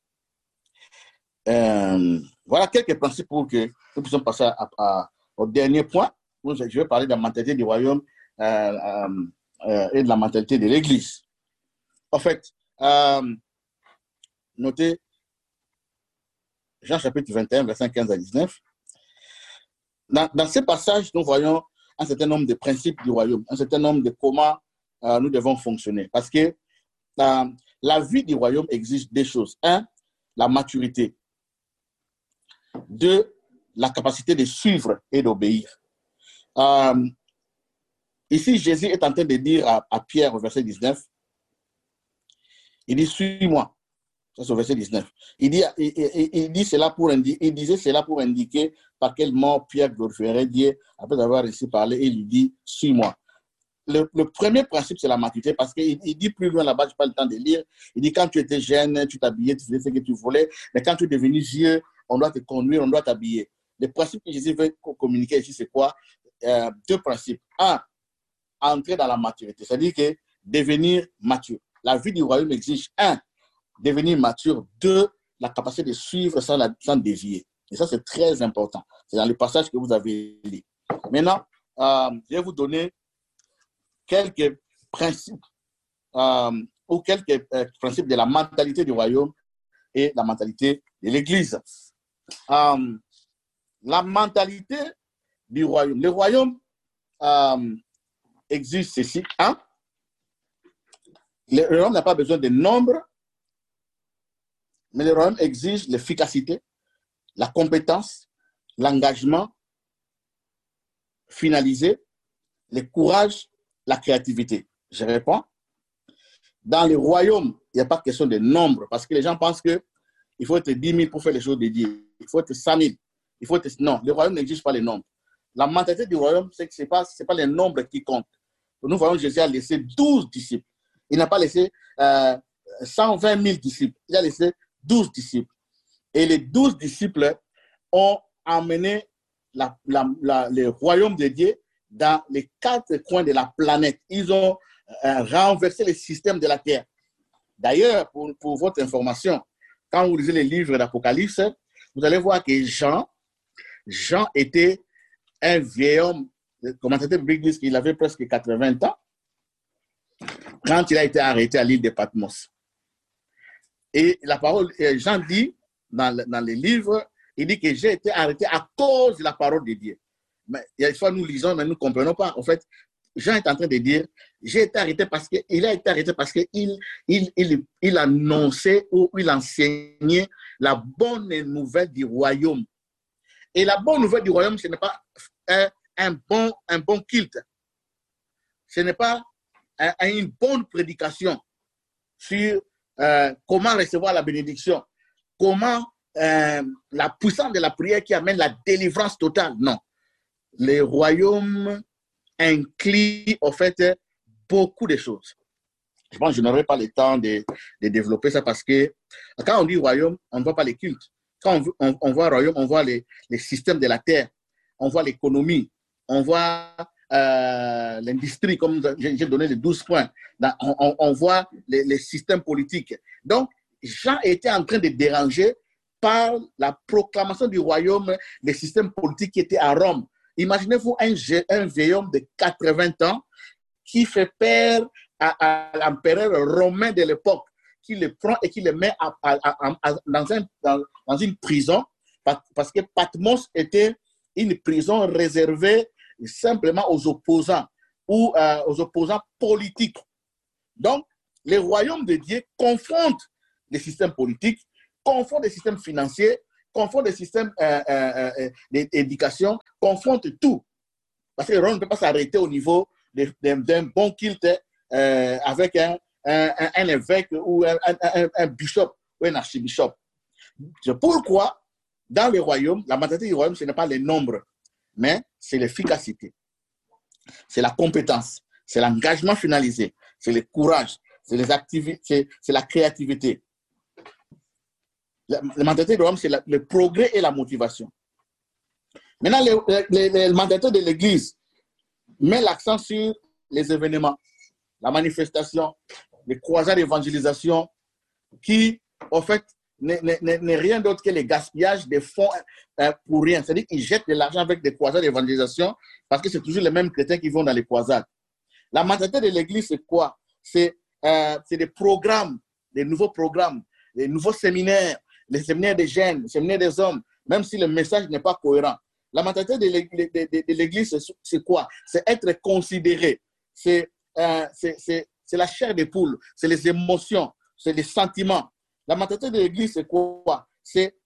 euh, voilà quelques principes pour que nous puissions passer à, à, au dernier point. Je vais parler de la mentalité du royaume euh, euh, euh, et de la mentalité de l'Église. En fait, euh, notez Jean chapitre vingt et un, verset quinze à dix-neuf. Dans, dans ces passages, nous voyons un certain nombre de principes du royaume, un certain nombre de comment euh, nous devons fonctionner. Parce que euh, la vie du royaume exige des choses. Un, la maturité. Deux, la capacité de suivre et d'obéir. Euh, ici, Jésus est en train de dire à, à Pierre au verset dix-neuf, il dit, suis-moi. Ça, c'est au verset dix-neuf. Il, dit, il, il, il, dit cela pour indiquer, il disait cela pour indiquer par quel mort Pierre glorifierait Dieu après avoir ainsi parlé. Et il lui dit, suis-moi. Le, le premier principe, c'est la maturité, parce qu'il il dit plus loin là-bas, je n'ai pas le temps de lire, il dit, quand tu étais jeune, tu t'habillais, tu faisais ce que tu voulais, mais quand tu es devenu vieux, on doit te conduire, on doit t'habiller. Le principe que Jésus veut communiquer ici, c'est quoi? euh, Deux principes. Un, entrer dans la maturité, c'est-à-dire que devenir mature. La vie du royaume exige, un, devenir mature, deux, la capacité de suivre sans, la, sans dévier. Et ça, c'est très important. C'est dans le passage que vous avez lu. Maintenant, euh, je vais vous donner quelques principes euh, ou quelques euh, principes de la mentalité du royaume et la mentalité de l'Église. Euh, la mentalité du royaume. Le royaume euh, exige ceci. Hein? Le royaume n'a pas besoin de nombre, mais le royaume exige l'efficacité, la compétence, l'engagement finalisé, le courage, la créativité. Je réponds. Dans le royaume, il n'y a pas question de nombre, parce que les gens pensent qu'il faut être dix mille pour faire les choses de Dieu. Il faut être cent mille. Il faut être... Non, le royaume n'exige pas les nombres. La mentalité du royaume, c'est que ce n'est pas, c'est pas les nombres qui comptent. Nous voyons que Jésus a laissé douze disciples. Il n'a pas laissé euh, cent vingt mille disciples. Il a laissé douze disciples. Et les douze disciples ont emmené la, la, la, le royaume de Dieu dans les quatre coins de la planète. Ils ont euh, renversé le système de la terre. D'ailleurs, pour, pour votre information, quand vous lisez les livres d'Apocalypse, vous allez voir que Jean, Jean était un vieil homme, le commentateur biblique dit qu'il avait presque quatre-vingts ans, quand il a été arrêté à l'île de Patmos. Et la parole, Jean dit, dans, dans les livres, il dit que j'ai été arrêté à cause de la parole de Dieu. Mais il y a des fois, nous lisons, mais nous ne comprenons pas. En fait, Jean est en train de dire, j'ai été arrêté parce que, il a été arrêté parce qu'il il, il, il annonçait ou il enseignait la bonne nouvelle du royaume. Et la bonne nouvelle du royaume, ce n'est pas un, un, bon, un bon culte. Ce n'est pas un, une bonne prédication sur euh, comment recevoir la bénédiction, comment euh, la puissance de la prière qui amène la délivrance totale. Non. Le royaume inclut, en fait, beaucoup de choses. Je pense que je n'aurai pas le temps de, de développer ça parce que quand on dit royaume, on ne voit pas les cultes. Quand on, on, on voit royaume, on voit les, les systèmes de la terre, on voit l'économie, on voit euh, l'industrie, comme j'ai donné les douze points, on, on, on voit les, les systèmes politiques. Donc, Jean était en train de déranger par la proclamation du royaume des systèmes politiques qui étaient à Rome. Imaginez-vous un, un vieil homme de quatre-vingts ans qui fait peur à, à l'empereur romain de l'époque, qui le prend et qui le met à, à, à, à, dans, un, dans, dans une prison, parce que Patmos était une prison réservée simplement aux opposants ou euh, aux opposants politiques. Donc, les royaumes de Dieu confondent les systèmes politiques, confondent les systèmes financiers, confondent les systèmes euh, euh, euh, d'éducation, confondent tout. Parce que le royaume ne peut pas s'arrêter au niveau d'un bon culte euh, avec un, un, un, un évêque ou un, un, un bishop ou un archibishop. C'est pourquoi, dans le royaume, la mentalité du royaume, ce n'est pas les nombres, mais c'est l'efficacité, c'est la compétence, c'est l'engagement finalisé, c'est le courage, c'est les activités, c'est la créativité. La, la mentalité du royaume, c'est le progrès et la motivation. Maintenant, le, le, le, le mandataire de l'Église met l'accent sur les événements, la manifestation, les croisades d'évangélisation, qui, en fait, n'est rien d'autre que le gaspillage des fonds euh, pour rien. C'est-à-dire qu'ils jettent de l'argent avec des croisades d'évangélisation parce que c'est toujours les mêmes chrétiens qui vont dans les croisades. La mentalité de l'Église, c'est quoi? C'est euh, des programmes, des nouveaux programmes, des nouveaux séminaires, les séminaires des jeunes, les séminaires des hommes, même si le message n'est pas cohérent. La mentalité de l'Église, c'est quoi? C'est être considéré. C'est euh, la chair des poules, c'est les émotions, c'est les sentiments. La mentalité de l'Église, c'est quoi? C'est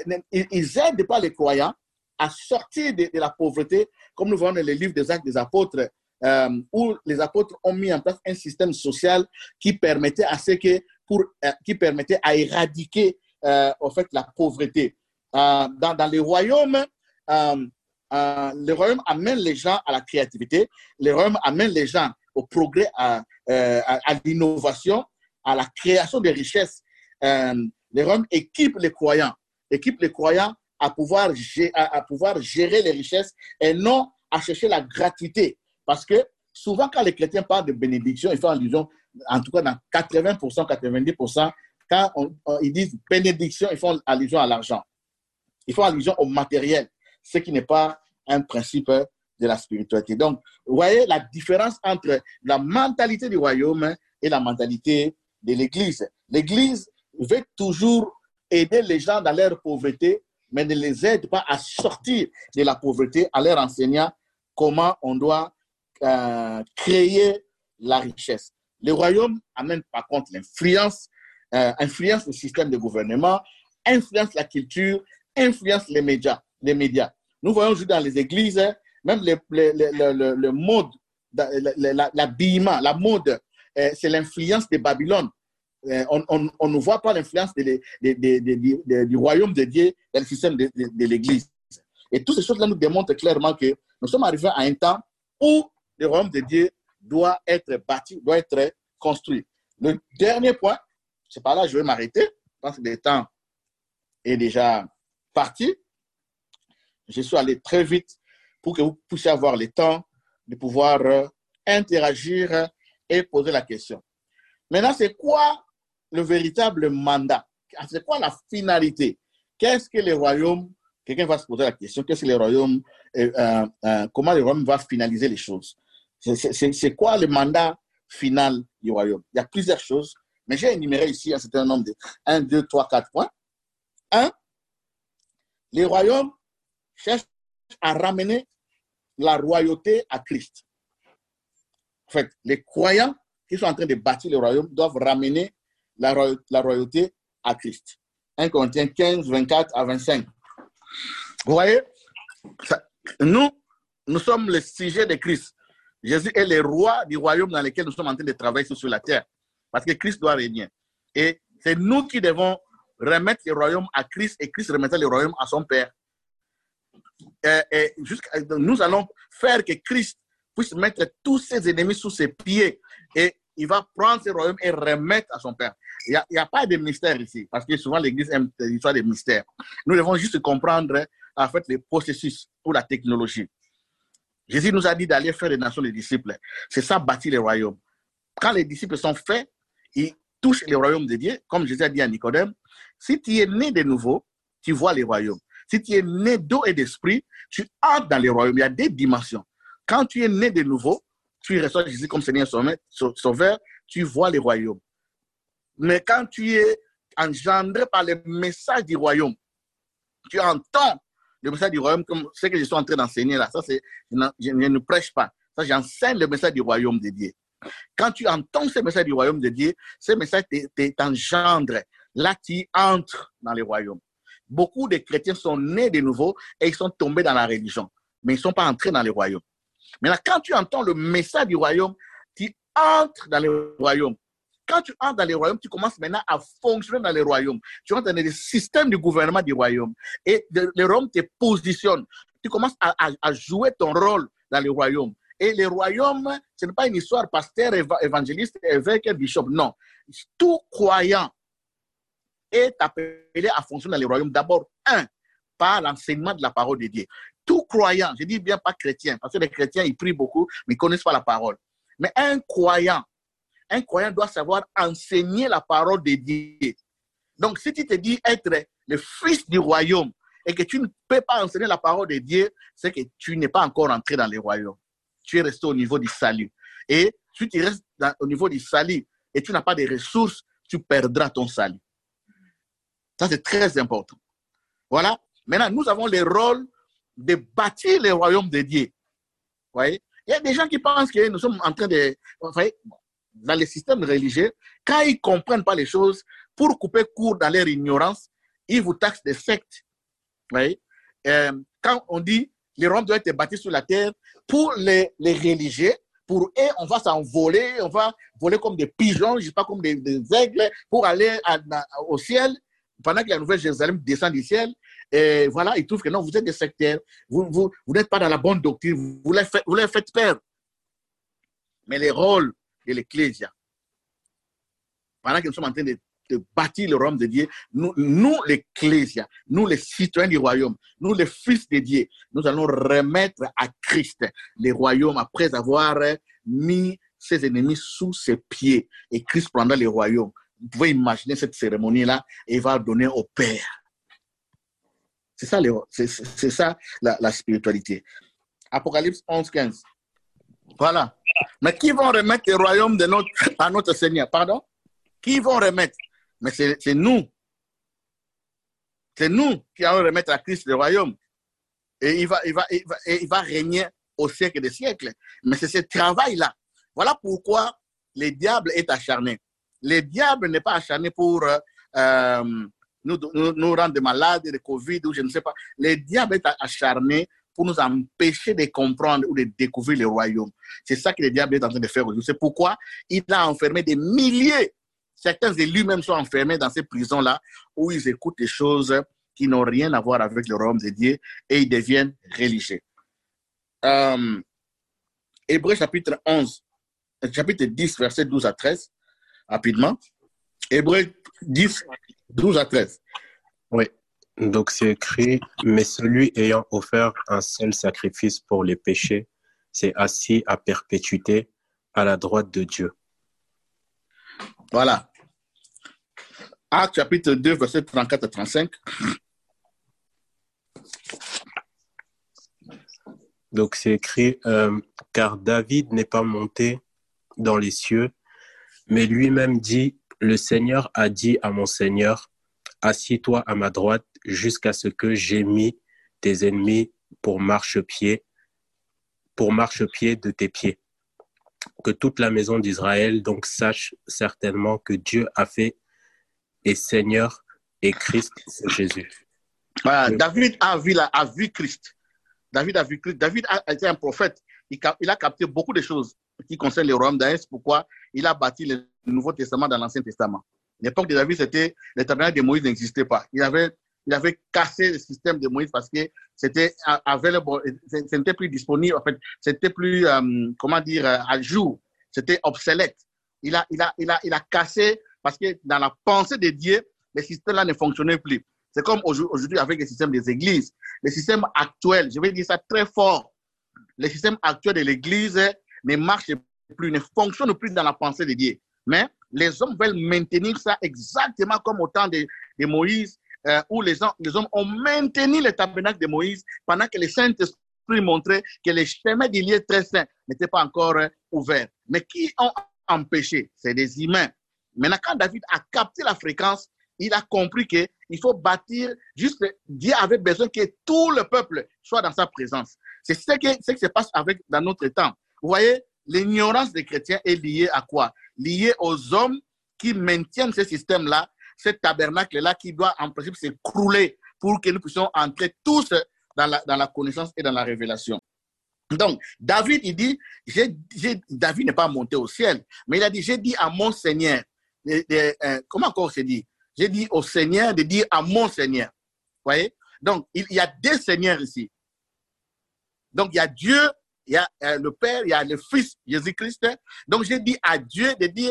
ils aident pas les croyants à sortir de, de la pauvreté, comme nous voyons dans les livres des Actes des Apôtres, euh, où les apôtres ont mis en place un système social qui permettait à ce que, pour, euh, qui permettait à éradiquer euh, en fait la pauvreté. Euh, dans, dans les royaumes, euh, euh, le royaume amène les gens à la créativité, le royaume amène les gens au progrès, à, euh, à, à l'innovation, à la création de richesses. Euh, les royaumes équipent les croyants, équipent les croyants à pouvoir, à, à pouvoir gérer les richesses et non à chercher la gratuité. Parce que souvent, quand les chrétiens parlent de bénédiction, ils font allusion, en tout cas dans quatre-vingts pour cent, quatre-vingt-dix pour cent, quand on, on, ils disent bénédiction, ils font allusion à l'argent. Ils font allusion au matériel, ce qui n'est pas un principe de la spiritualité. Donc, vous voyez la différence entre la mentalité du royaume et la mentalité de l'Église. L'Église veut toujours aider les gens dans leur pauvreté, mais ne les aide pas à sortir de la pauvreté en leur enseignant comment on doit euh, créer la richesse. Le royaume amène par contre l'influence, euh, influence le système de gouvernement, influence la culture, influence les médias. Les médias. Nous voyons aujourd'hui dans les églises, même le, le, le, le, le mode, l'habillement, la mode, euh, c'est l'influence de Babylone. Euh, on, on, on ne voit pas l'influence de, de, de, de, de, du royaume de Dieu dans le système de, de, de l'Église. Et toutes ces choses-là nous démontrent clairement que nous sommes arrivés à un temps où le royaume de Dieu doit être bâti, doit être construit. Le dernier point, c'est par là que je vais m'arrêter. Je pense que le temps est déjà parti. Je suis allé très vite pour que vous puissiez avoir le temps de pouvoir interagir et poser la question. Maintenant, c'est quoi le véritable mandat? C'est quoi la finalité? Qu'est-ce que le royaume, quelqu'un va se poser la question, qu'est-ce que le royaume, euh, euh, comment le royaume va finaliser les choses? C'est quoi le mandat final du royaume? Il y a plusieurs choses, mais j'ai énuméré ici un certain nombre de un, deux, trois, quatre points. Un, les royaumes cherchent à ramener la royauté à Christ. En fait, les croyants qui sont en train de bâtir le royaume doivent ramener la, roy la royauté à Christ. un Corinthiens quinze, vingt-quatre à vingt-cinq. Vous voyez, ça, nous, nous sommes le sujet de Christ. Jésus est le roi du royaume dans lequel nous sommes en train de travailler sur la terre. Parce que Christ doit régner. Et c'est nous qui devons remettre le royaume à Christ et Christ remettre le royaume à son Père. Et, et nous allons faire que Christ puisse mettre tous ses ennemis sous ses pieds et il va prendre ce royaume et remettre à son Père. Il n'y a, a pas de mystère ici, parce que souvent l'Église aime l'histoire des mystères. Nous devons juste comprendre en fait les processus ou la technologie. Jésus nous a dit d'aller faire des nations des disciples. C'est ça bâtir le royaume. Quand les disciples sont faits, ils touchent le royaume de Dieu, comme Jésus a dit à Nicodème. Si tu es né de nouveau, tu vois le royaume. Si tu es né d'eau et d'esprit, tu entres dans le royaume. Il y a des dimensions. Quand tu es né de nouveau, tu reçois Jésus comme Seigneur Sauveur, tu vois le royaume. Mais quand tu es engendré par le message du royaume, tu entends le message du royaume comme ce que je suis en train d'enseigner là. Ça, c'est, je, je, je ne prêche pas. Ça, j'enseigne le message du royaume de Dieu. Quand tu entends ce message du royaume de Dieu, ce message t'engendre. Là, tu entres dans le royaume. Beaucoup de chrétiens sont nés de nouveau et ils sont tombés dans la religion, mais ils ne sont pas entrés dans le royaume. Maintenant, quand tu entends le message du royaume, tu entres dans le royaume. Quand tu entres dans le royaume, tu commences maintenant à fonctionner dans le royaume. Tu entres dans le système du gouvernement du royaume. Et le, le royaume te positionne. Tu commences à, à, à jouer ton rôle dans le royaume. Et le royaume, ce n'est pas une histoire pasteur, évangéliste, évêque, bishop. Non. Tout croyant est appelé à fonctionner dans le royaume. D'abord, un, par l'enseignement de la parole de Dieu. Tout croyant, je dis bien pas chrétien, parce que les chrétiens, ils prient beaucoup, mais ils ne connaissent pas la parole. Mais un croyant, un croyant doit savoir enseigner la parole de Dieu. Donc, si tu te dis être le fils du royaume et que tu ne peux pas enseigner la parole de Dieu, c'est que tu n'es pas encore entré dans le royaume. Tu es resté au niveau du salut. Et si tu restes dans, au niveau du salut et tu n'as pas de ressources, tu perdras ton salut. Ça, c'est très important. Voilà. Maintenant, nous avons le rôle de bâtir le royaume de Dieu. Vous voyez? Il y a des gens qui pensent que nous sommes en train de... Vous voyez, dans les systèmes religieux, quand ils ne comprennent pas les choses, pour couper court dans leur ignorance, ils vous taxent de sectes. Vous voyez? Euh, quand on dit le royaume doit être bâti sur la terre, pour les, les religieux, pour eux, on va s'envoler, on va voler comme des pigeons, je ne sais pas, comme des, des aigles, pour aller à, à, au ciel, pendant que la Nouvelle Jérusalem descend du ciel. Et voilà, ils trouvent que non, vous êtes des sectaires, vous, vous, vous n'êtes pas dans la bonne doctrine, vous, vous, les, faites, vous les faites perdre. Mais les rôles de l'Ecclésia, pendant que nous sommes en train de, de bâtir le royaume de Dieu, nous, nous l'Ecclésia, nous les citoyens du royaume, nous les fils de Dieu, nous allons remettre à Christ le royaume après avoir mis ses ennemis sous ses pieds. Et Christ prendra le royaume. Vous pouvez imaginer cette cérémonie-là et il va donner au Père. C'est ça, c'est, c'est ça la, la spiritualité. Apocalypse onze, quinze. Voilà. Mais qui vont remettre le royaume de notre, à notre Seigneur? Pardon? Qui vont remettre? Mais c'est, c'est nous. C'est nous qui allons remettre à Christ le royaume. Et il va, il va, il va, il va régner au siècle des siècles. Mais c'est ce travail-là. Voilà pourquoi le diable est acharné. Le diable n'est pas acharné pour... Euh, Nous, nous, nous rendre malades, de Covid, ou je ne sais pas. Le diable est acharné pour nous empêcher de comprendre ou de découvrir le royaume. C'est ça que le diable est en train de faire aujourd'hui. C'est pourquoi il a enfermé des milliers. Certains de lui-même sont enfermés dans ces prisons-là où ils écoutent des choses qui n'ont rien à voir avec le royaume de Dieu et ils deviennent religieux. Euh, Hébreux chapitre onze, chapitre dix, verset douze à treize, rapidement. Hébreux dix, douze à treize. Oui, donc c'est écrit, mais celui ayant offert un seul sacrifice pour les péchés s'est assis à perpétuité à la droite de Dieu. Voilà. Actes chapitre deux, verset trente-quatre à trente-cinq. Donc c'est écrit, euh, car David n'est pas monté dans les cieux, mais lui-même dit, le Seigneur a dit à mon Seigneur, assis-toi à ma droite jusqu'à ce que j'ai mis tes ennemis pour marchepied, pour marchepied de tes pieds. Que toute la maison d'Israël donc sache certainement que Dieu a fait et Seigneur et Christ, c'est Jésus. Voilà, Le... David a vu, la, a vu Christ. David a vu Christ. David a été un prophète. Il, il a capté beaucoup de choses qui concernent le royaume. D'ailleurs, c'est pourquoi il a bâti le Nouveau Testament dans l'Ancien Testament. L'époque de David, c'était le tabernacle de Moïse n'existait pas. Il avait, il avait cassé le système de Moïse parce que c'était available, ce n'était plus disponible. En fait, c'était plus, euh, comment dire, à jour. C'était obsolète. Il a, il a, il a, il a cassé parce que dans la pensée de Dieu, le système-là ne fonctionnait plus. C'est comme aujourd'hui avec le système des églises. Le système actuel, je vais dire ça très fort. Le système actuel de l'église ne marche plus, ne fonctionne plus dans la pensée de Dieu. Mais les hommes veulent maintenir ça exactement comme au temps de, de Moïse, euh, où les, les hommes ont maintenu le tabernacle de Moïse pendant que le Saint-Esprit montrait que les chemins du lieu très saint n'étaient pas encore euh, ouverts. Mais qui ont empêché? C'est des humains. Maintenant, quand David a capté la fréquence, il a compris qu'il faut bâtir, juste Dieu avait besoin que tout le peuple soit dans sa présence. C'est ce qui ce qui se passe avec, dans notre temps. Vous voyez, l'ignorance des chrétiens est liée à quoi? Liée aux hommes qui maintiennent ce système-là, ce tabernacle-là qui doit en principe s'écrouler pour que nous puissions entrer tous dans la, dans la connaissance et dans la révélation. Donc, David, il dit, j'ai, j'ai, David n'est pas monté au ciel, mais il a dit, j'ai dit à mon Seigneur, de, de, euh, comment encore c'est dit? J'ai dit au Seigneur de dire à mon Seigneur. Vous voyez? Donc, il, il y a deux Seigneurs ici. Donc, il y a Dieu, il y a euh, le Père, il y a le Fils, Jésus-Christ. Donc, j'ai dit à Dieu de dire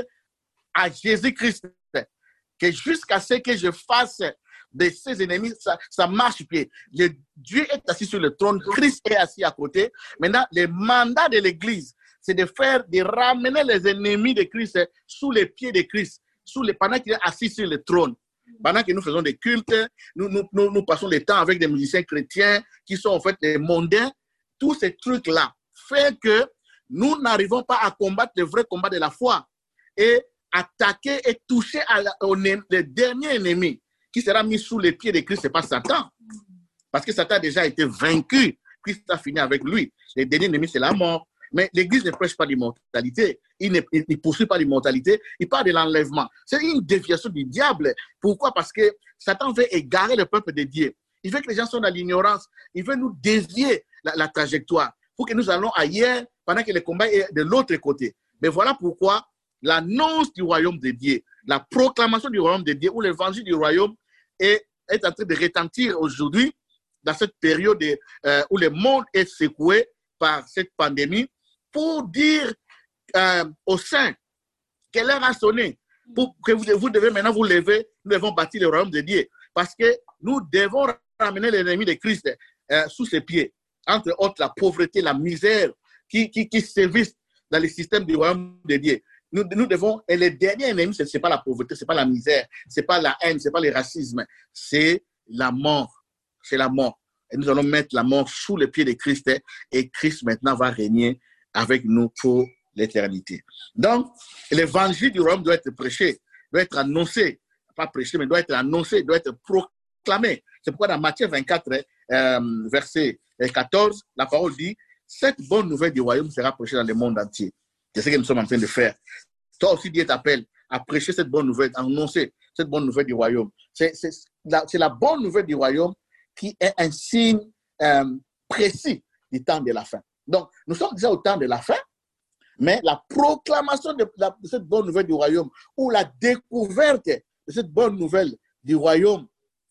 à Jésus-Christ que jusqu'à ce que je fasse de ses ennemis, ça, ça marche pied. Le, Dieu est assis sur le trône, Christ est assis à côté. Maintenant, le mandat de l'Église, c'est de faire, de ramener les ennemis de Christ sous les pieds de Christ, sous les, pendant qu'il est assis sur le trône. Pendant que nous faisons des cultes, nous, nous, nous, nous passons le temps avec des musiciens chrétiens qui sont en fait des mondains. Tous ces trucs-là font que nous n'arrivons pas à combattre le vrai combat de la foi et attaquer et toucher à la, au, le dernier ennemi qui sera mis sous les pieds de Christ, ce n'est pas Satan. Parce que Satan a déjà été vaincu. Christ a fini avec lui. Le dernier ennemi, c'est la mort. Mais l'Église ne prêche pas l'immortalité. Il ne il, il poursuit pas l'immortalité. Il parle de l'enlèvement. C'est une déviation du diable. Pourquoi? Parce que Satan veut égarer le peuple de Dieu. Il veut que les gens soient dans l'ignorance. Il veut nous dévier la, la trajectoire pour que nous allons ailleurs pendant que le combat est de l'autre côté. Mais voilà pourquoi l'annonce du royaume de Dieu, la proclamation du royaume de Dieu ou l'évangile du royaume est, est en train de retentir aujourd'hui dans cette période euh, où le monde est secoué par cette pandémie pour dire euh, aux saints que l'heure a sonné, pour que vous, vous devez maintenant vous lever, nous devons bâtir le royaume de Dieu parce que nous devons ramener l'ennemi de Christ euh, sous ses pieds, entre autres la pauvreté, la misère qui, qui, qui sévissent dans le système du royaume de Dieu. Nous, nous devons, et le dernier ennemi, ce n'est pas la pauvreté, ce n'est pas la misère, ce n'est pas la haine, ce n'est pas le racisme, c'est la mort. C'est la mort. Et nous allons mettre la mort sous les pieds de Christ et Christ maintenant va régner avec nous pour l'éternité. Donc, l'évangile du royaume doit être prêché, doit être annoncé, pas prêché, mais doit être annoncé, doit être proclamé. C'est pourquoi dans Matthieu vingt-quatre, euh, verset quatorze, la parole dit, cette bonne nouvelle du royaume sera prêchée dans le monde entier. C'est ce que nous sommes en train de faire. Toi aussi, Dieu t'appelle à prêcher cette bonne nouvelle, à annoncer cette bonne nouvelle du royaume. C'est, c'est, la, c'est la bonne nouvelle du royaume qui est un signe euh, précis du temps de la fin. Donc, nous sommes déjà au temps de la fin, mais la proclamation de, la, de cette bonne nouvelle du royaume ou la découverte de cette bonne nouvelle du royaume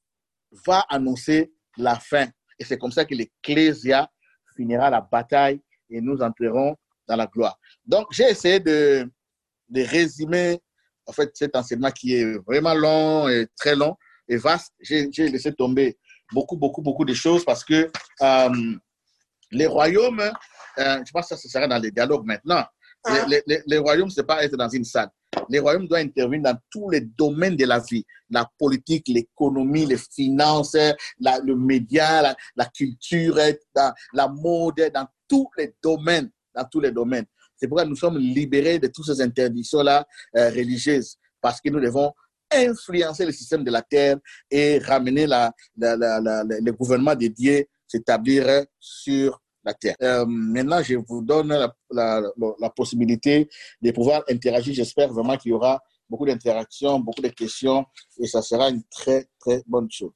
va annoncer la fin. Et c'est comme ça que l'Ecclésia finira la bataille et nous entrerons dans la gloire. Donc, j'ai essayé de, de résumer en fait, cet enseignement qui est vraiment long et très long et vaste. J'ai, j'ai laissé tomber beaucoup, beaucoup, beaucoup de choses parce que euh, les royaumes, euh, je pense que ça, ça sera dans les dialogues maintenant. Les, les, les, les royaumes, ce n'est pas être dans une salle. Les royaumes doivent intervenir dans tous les domaines de la vie. La politique, l'économie, les finances, la, le média, la, la culture, la, la mode, dans tous les domaines. Dans tous les domaines. C'est pourquoi nous sommes libérés de toutes ces interdictions-là euh, religieuses, parce que nous devons influencer le système de la terre et ramener la, la, la, la, le gouvernement de Dieu s'établir sur la terre. Euh, maintenant, je vous donne la, la, la, la possibilité de pouvoir interagir. J'espère vraiment qu'il y aura beaucoup d'interactions, beaucoup de questions, et ça sera une très, très bonne chose.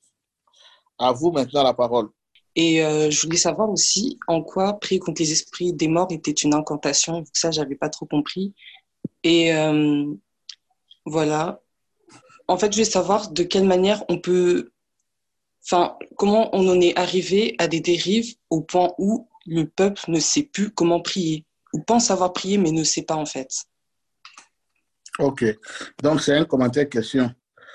À vous maintenant la parole. Et euh, je voulais savoir aussi en quoi prier contre les esprits des morts était une incantation. Ça, j'avais pas trop compris. Et euh, voilà. En fait, je voulais savoir de quelle manière on peut... Enfin, comment on en est arrivé à des dérives au point où le peuple ne sait plus comment prier. Ou pense savoir prier, mais ne sait pas en fait. OK. Donc, c'est un commentaire question.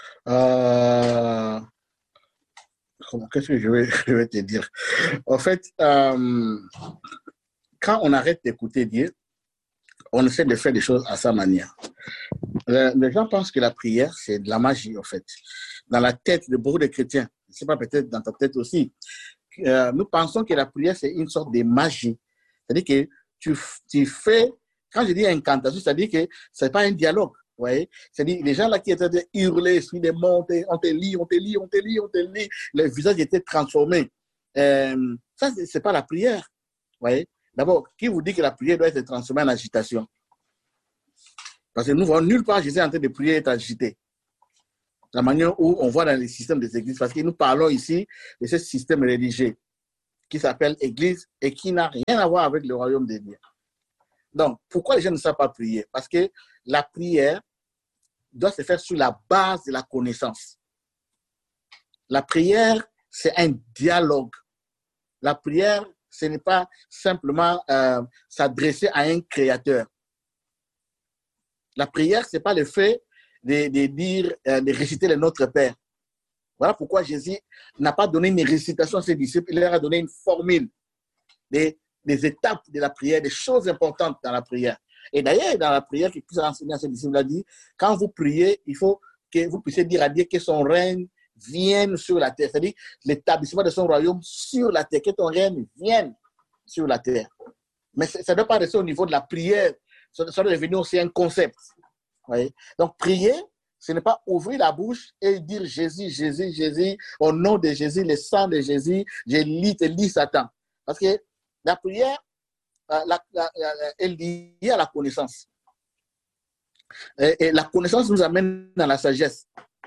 Euh... Qu'est-ce que je vais, je vais te dire? En fait, euh, quand on arrête d'écouter Dieu, on essaie de faire des choses à sa manière. Les, les gens pensent que la prière, c'est de la magie, en fait. Dans la tête de beaucoup de chrétiens, je ne sais pas, peut-être dans ta tête aussi, euh, nous pensons que la prière, c'est une sorte de magie. C'est-à-dire que tu, tu fais, quand je dis incantation, c'est-à-dire que ce n'est pas un dialogue. Vous voyez? C'est-à-dire, les gens là qui étaient de hurler, esprit des monts, on te lit, on te lit, on te lit, on te lit, le visage était transformé. Euh, ça, ce n'est pas la prière. Vous voyez? D'abord, qui vous dit que la prière doit être transformée en agitation? Parce que nous voyons nulle part Jésus en train de prier et être agité. La manière où on voit dans les systèmes des églises, parce que nous parlons ici de ce système religieux qui s'appelle Église et qui n'a rien à voir avec le royaume de Dieu. Donc, pourquoi les gens ne savent pas prier? Parce que la prière doit se faire sur la base de la connaissance. La prière, c'est un dialogue. La prière, ce n'est pas simplement euh, s'adresser à un créateur. La prière, ce n'est pas le fait de, de dire, euh, de réciter le Notre Père. Voilà pourquoi Jésus n'a pas donné une récitation à ses disciples, il leur a donné une formule des, des étapes de la prière, des choses importantes dans la prière. Et d'ailleurs, dans la prière qu'il a enseigné à ses disciples, il a dit, quand vous priez, il faut que vous puissiez dire à Dieu que son règne vienne sur la terre. C'est-à-dire l'établissement de son royaume sur la terre, que ton règne vienne sur la terre. Mais ça ne doit pas rester au niveau de la prière, ça doit devenir aussi un concept. Voyez? Donc, prier, ce n'est pas ouvrir la bouche et dire Jésus, Jésus, Jésus, au nom de Jésus, le sang de Jésus, je lis, te lis Satan. Parce que la prière la, la, la, est liée à la connaissance. Et, et la connaissance nous amène dans la sagesse.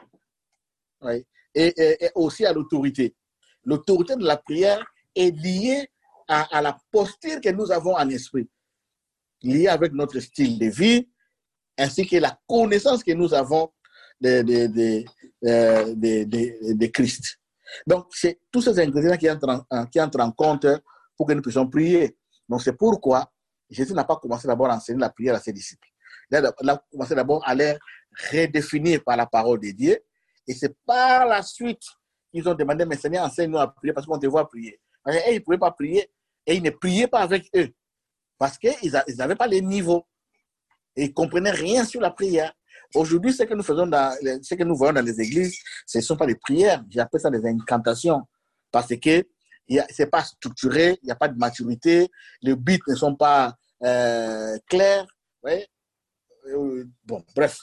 Oui. Et, et, et aussi à l'autorité. L'autorité de la prière est liée à, à la posture que nous avons en esprit, liée avec notre style de vie, ainsi que la connaissance que nous avons de, de, de, de, de, de Christ. Donc, c'est tous ces ingrédients qui entrent, en, qui entrent en compte pour que nous puissions prier. Donc, c'est pourquoi Jésus n'a pas commencé d'abord à enseigner la prière à ses disciples. Il a, il a commencé d'abord à les redéfinir par la parole de Dieu. Et c'est par la suite qu'ils ont demandé, mais Seigneur, enseigne-nous à prier parce qu'on te voit prier. Et ils ne pouvaient pas prier. Et ils ne priaient pas avec eux. Parce qu'ils n'avaient pas les niveaux. Et ils ne comprenaient rien sur la prière. Aujourd'hui, ce que nous faisons dans, ce que nous voyons dans les églises, ce ne sont pas des prières. J'appelle ça des incantations. Parce que ce n'est pas structuré, il n'y a pas de maturité, les buts ne sont pas euh, clairs. Ouais. Bon, bref.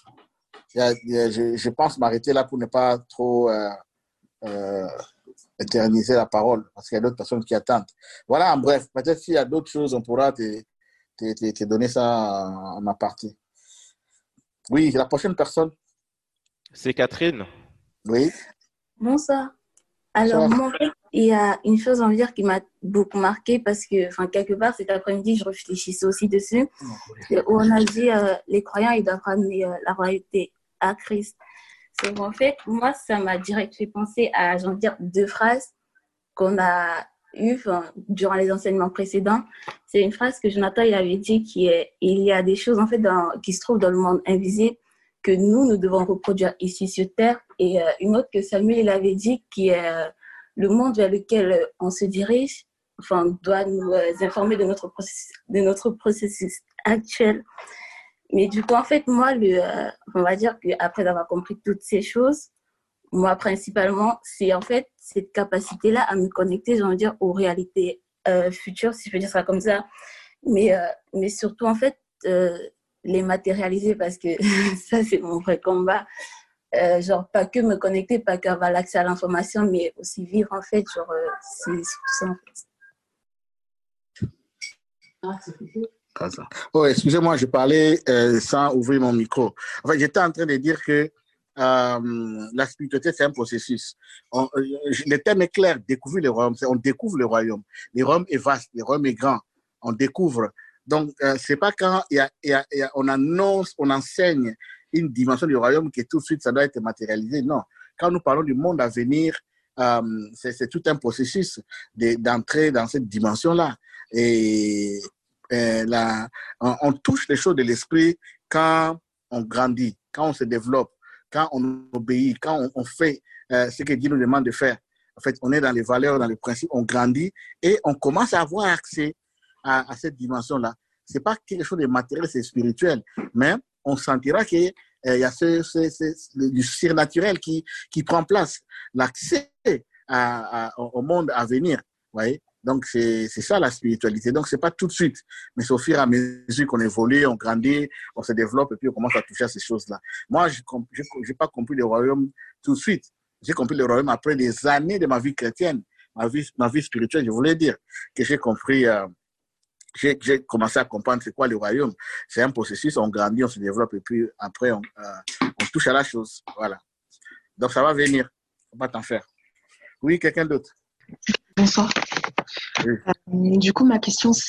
Je, je pense m'arrêter là pour ne pas trop euh, euh, éterniser la parole, parce qu'il y a d'autres personnes qui attendent. Voilà, en bref. Peut-être s'il y a d'autres choses, on pourra te, te, te, te donner ça en aparté. Oui, la prochaine personne. C'est Catherine. Oui. Bonsoir. Alors, moi, en fait, il y a une chose, on va dire, qui m'a beaucoup marqué parce que, enfin, quelque part, cet après-midi, je réfléchissais aussi dessus. Où on a dit, euh, les croyants, ils doivent ramener euh, la royauté à Christ. C'est en fait, moi, ça m'a direct fait penser à, j'ai envie de dire, deux phrases qu'on a eues durant les enseignements précédents. C'est une phrase que Jonathan, il avait dit qui est, il y a des choses, en fait, dans, qui se trouvent dans le monde invisible que nous, nous devons reproduire ici sur Terre. Et euh, une autre que Samuel il avait dit, qui est euh, le monde vers lequel euh, on se dirige, enfin, doit nous euh, informer de notre processus, de notre processus actuel. Mais du coup, en fait, moi, le, euh, on va dire qu'après avoir compris toutes ces choses, moi, principalement, c'est en fait cette capacité-là à me connecter, j'ai envie de dire, aux réalités euh, futures, si je peux dire ça comme ça. Mais, euh, mais surtout, en fait, euh, les matérialiser parce que ça, c'est mon vrai combat. Euh, genre, pas que me connecter, pas qu'avoir l'accès à l'information, mais aussi vivre, en fait, genre, euh, c'est tout ça, en fait. Ah, c'est oh, excusez-moi, je parlais euh, sans ouvrir mon micro. En fait, j'étais en train de dire que euh, la spiritualité, c'est un processus. On, euh, le terme est clair, découvrir le royaume. On découvre le royaume. Le royaume est vaste, le royaume est grand. On découvre. Donc, euh, c'est pas quand y a, y a, y a, on annonce, on enseigne une dimension du royaume que tout de suite, ça doit être matérialisé. Non. Quand nous parlons du monde à venir, euh, c'est, c'est tout un processus de, d'entrer dans cette dimension-là. Et euh, la, on, on touche les choses de l'esprit quand on grandit, quand on se développe, quand on obéit, quand on, on fait euh, ce que Dieu nous demande de faire. En fait, on est dans les valeurs, dans les principes, on grandit et on commence à avoir accès À, à cette dimension-là. Ce n'est pas quelque chose de matériel, c'est spirituel, mais on sentira qu'il euh, y a ce, ce, ce, ce, du surnaturel qui, qui prend place, l'accès à, à, au monde à venir. Voyez? Donc, c'est, c'est ça la spiritualité. Donc, ce n'est pas tout de suite, mais c'est au fur et à mesure qu'on évolue, on grandit, on se développe et puis on commence à toucher à ces choses-là. Moi, je n'ai pas compris le royaume tout de suite. J'ai compris le royaume après des années de ma vie chrétienne, ma vie, ma vie spirituelle, je voulais dire, que j'ai compris... Euh, j'ai, j'ai commencé à comprendre c'est quoi le royaume. C'est un processus, on grandit, on se développe et puis après, on, euh, on touche à la chose. Voilà. Donc, ça va venir. Faut pas t'en faire. Oui, quelqu'un d'autre? Bonsoir. Oui. Euh, du coup, ma question,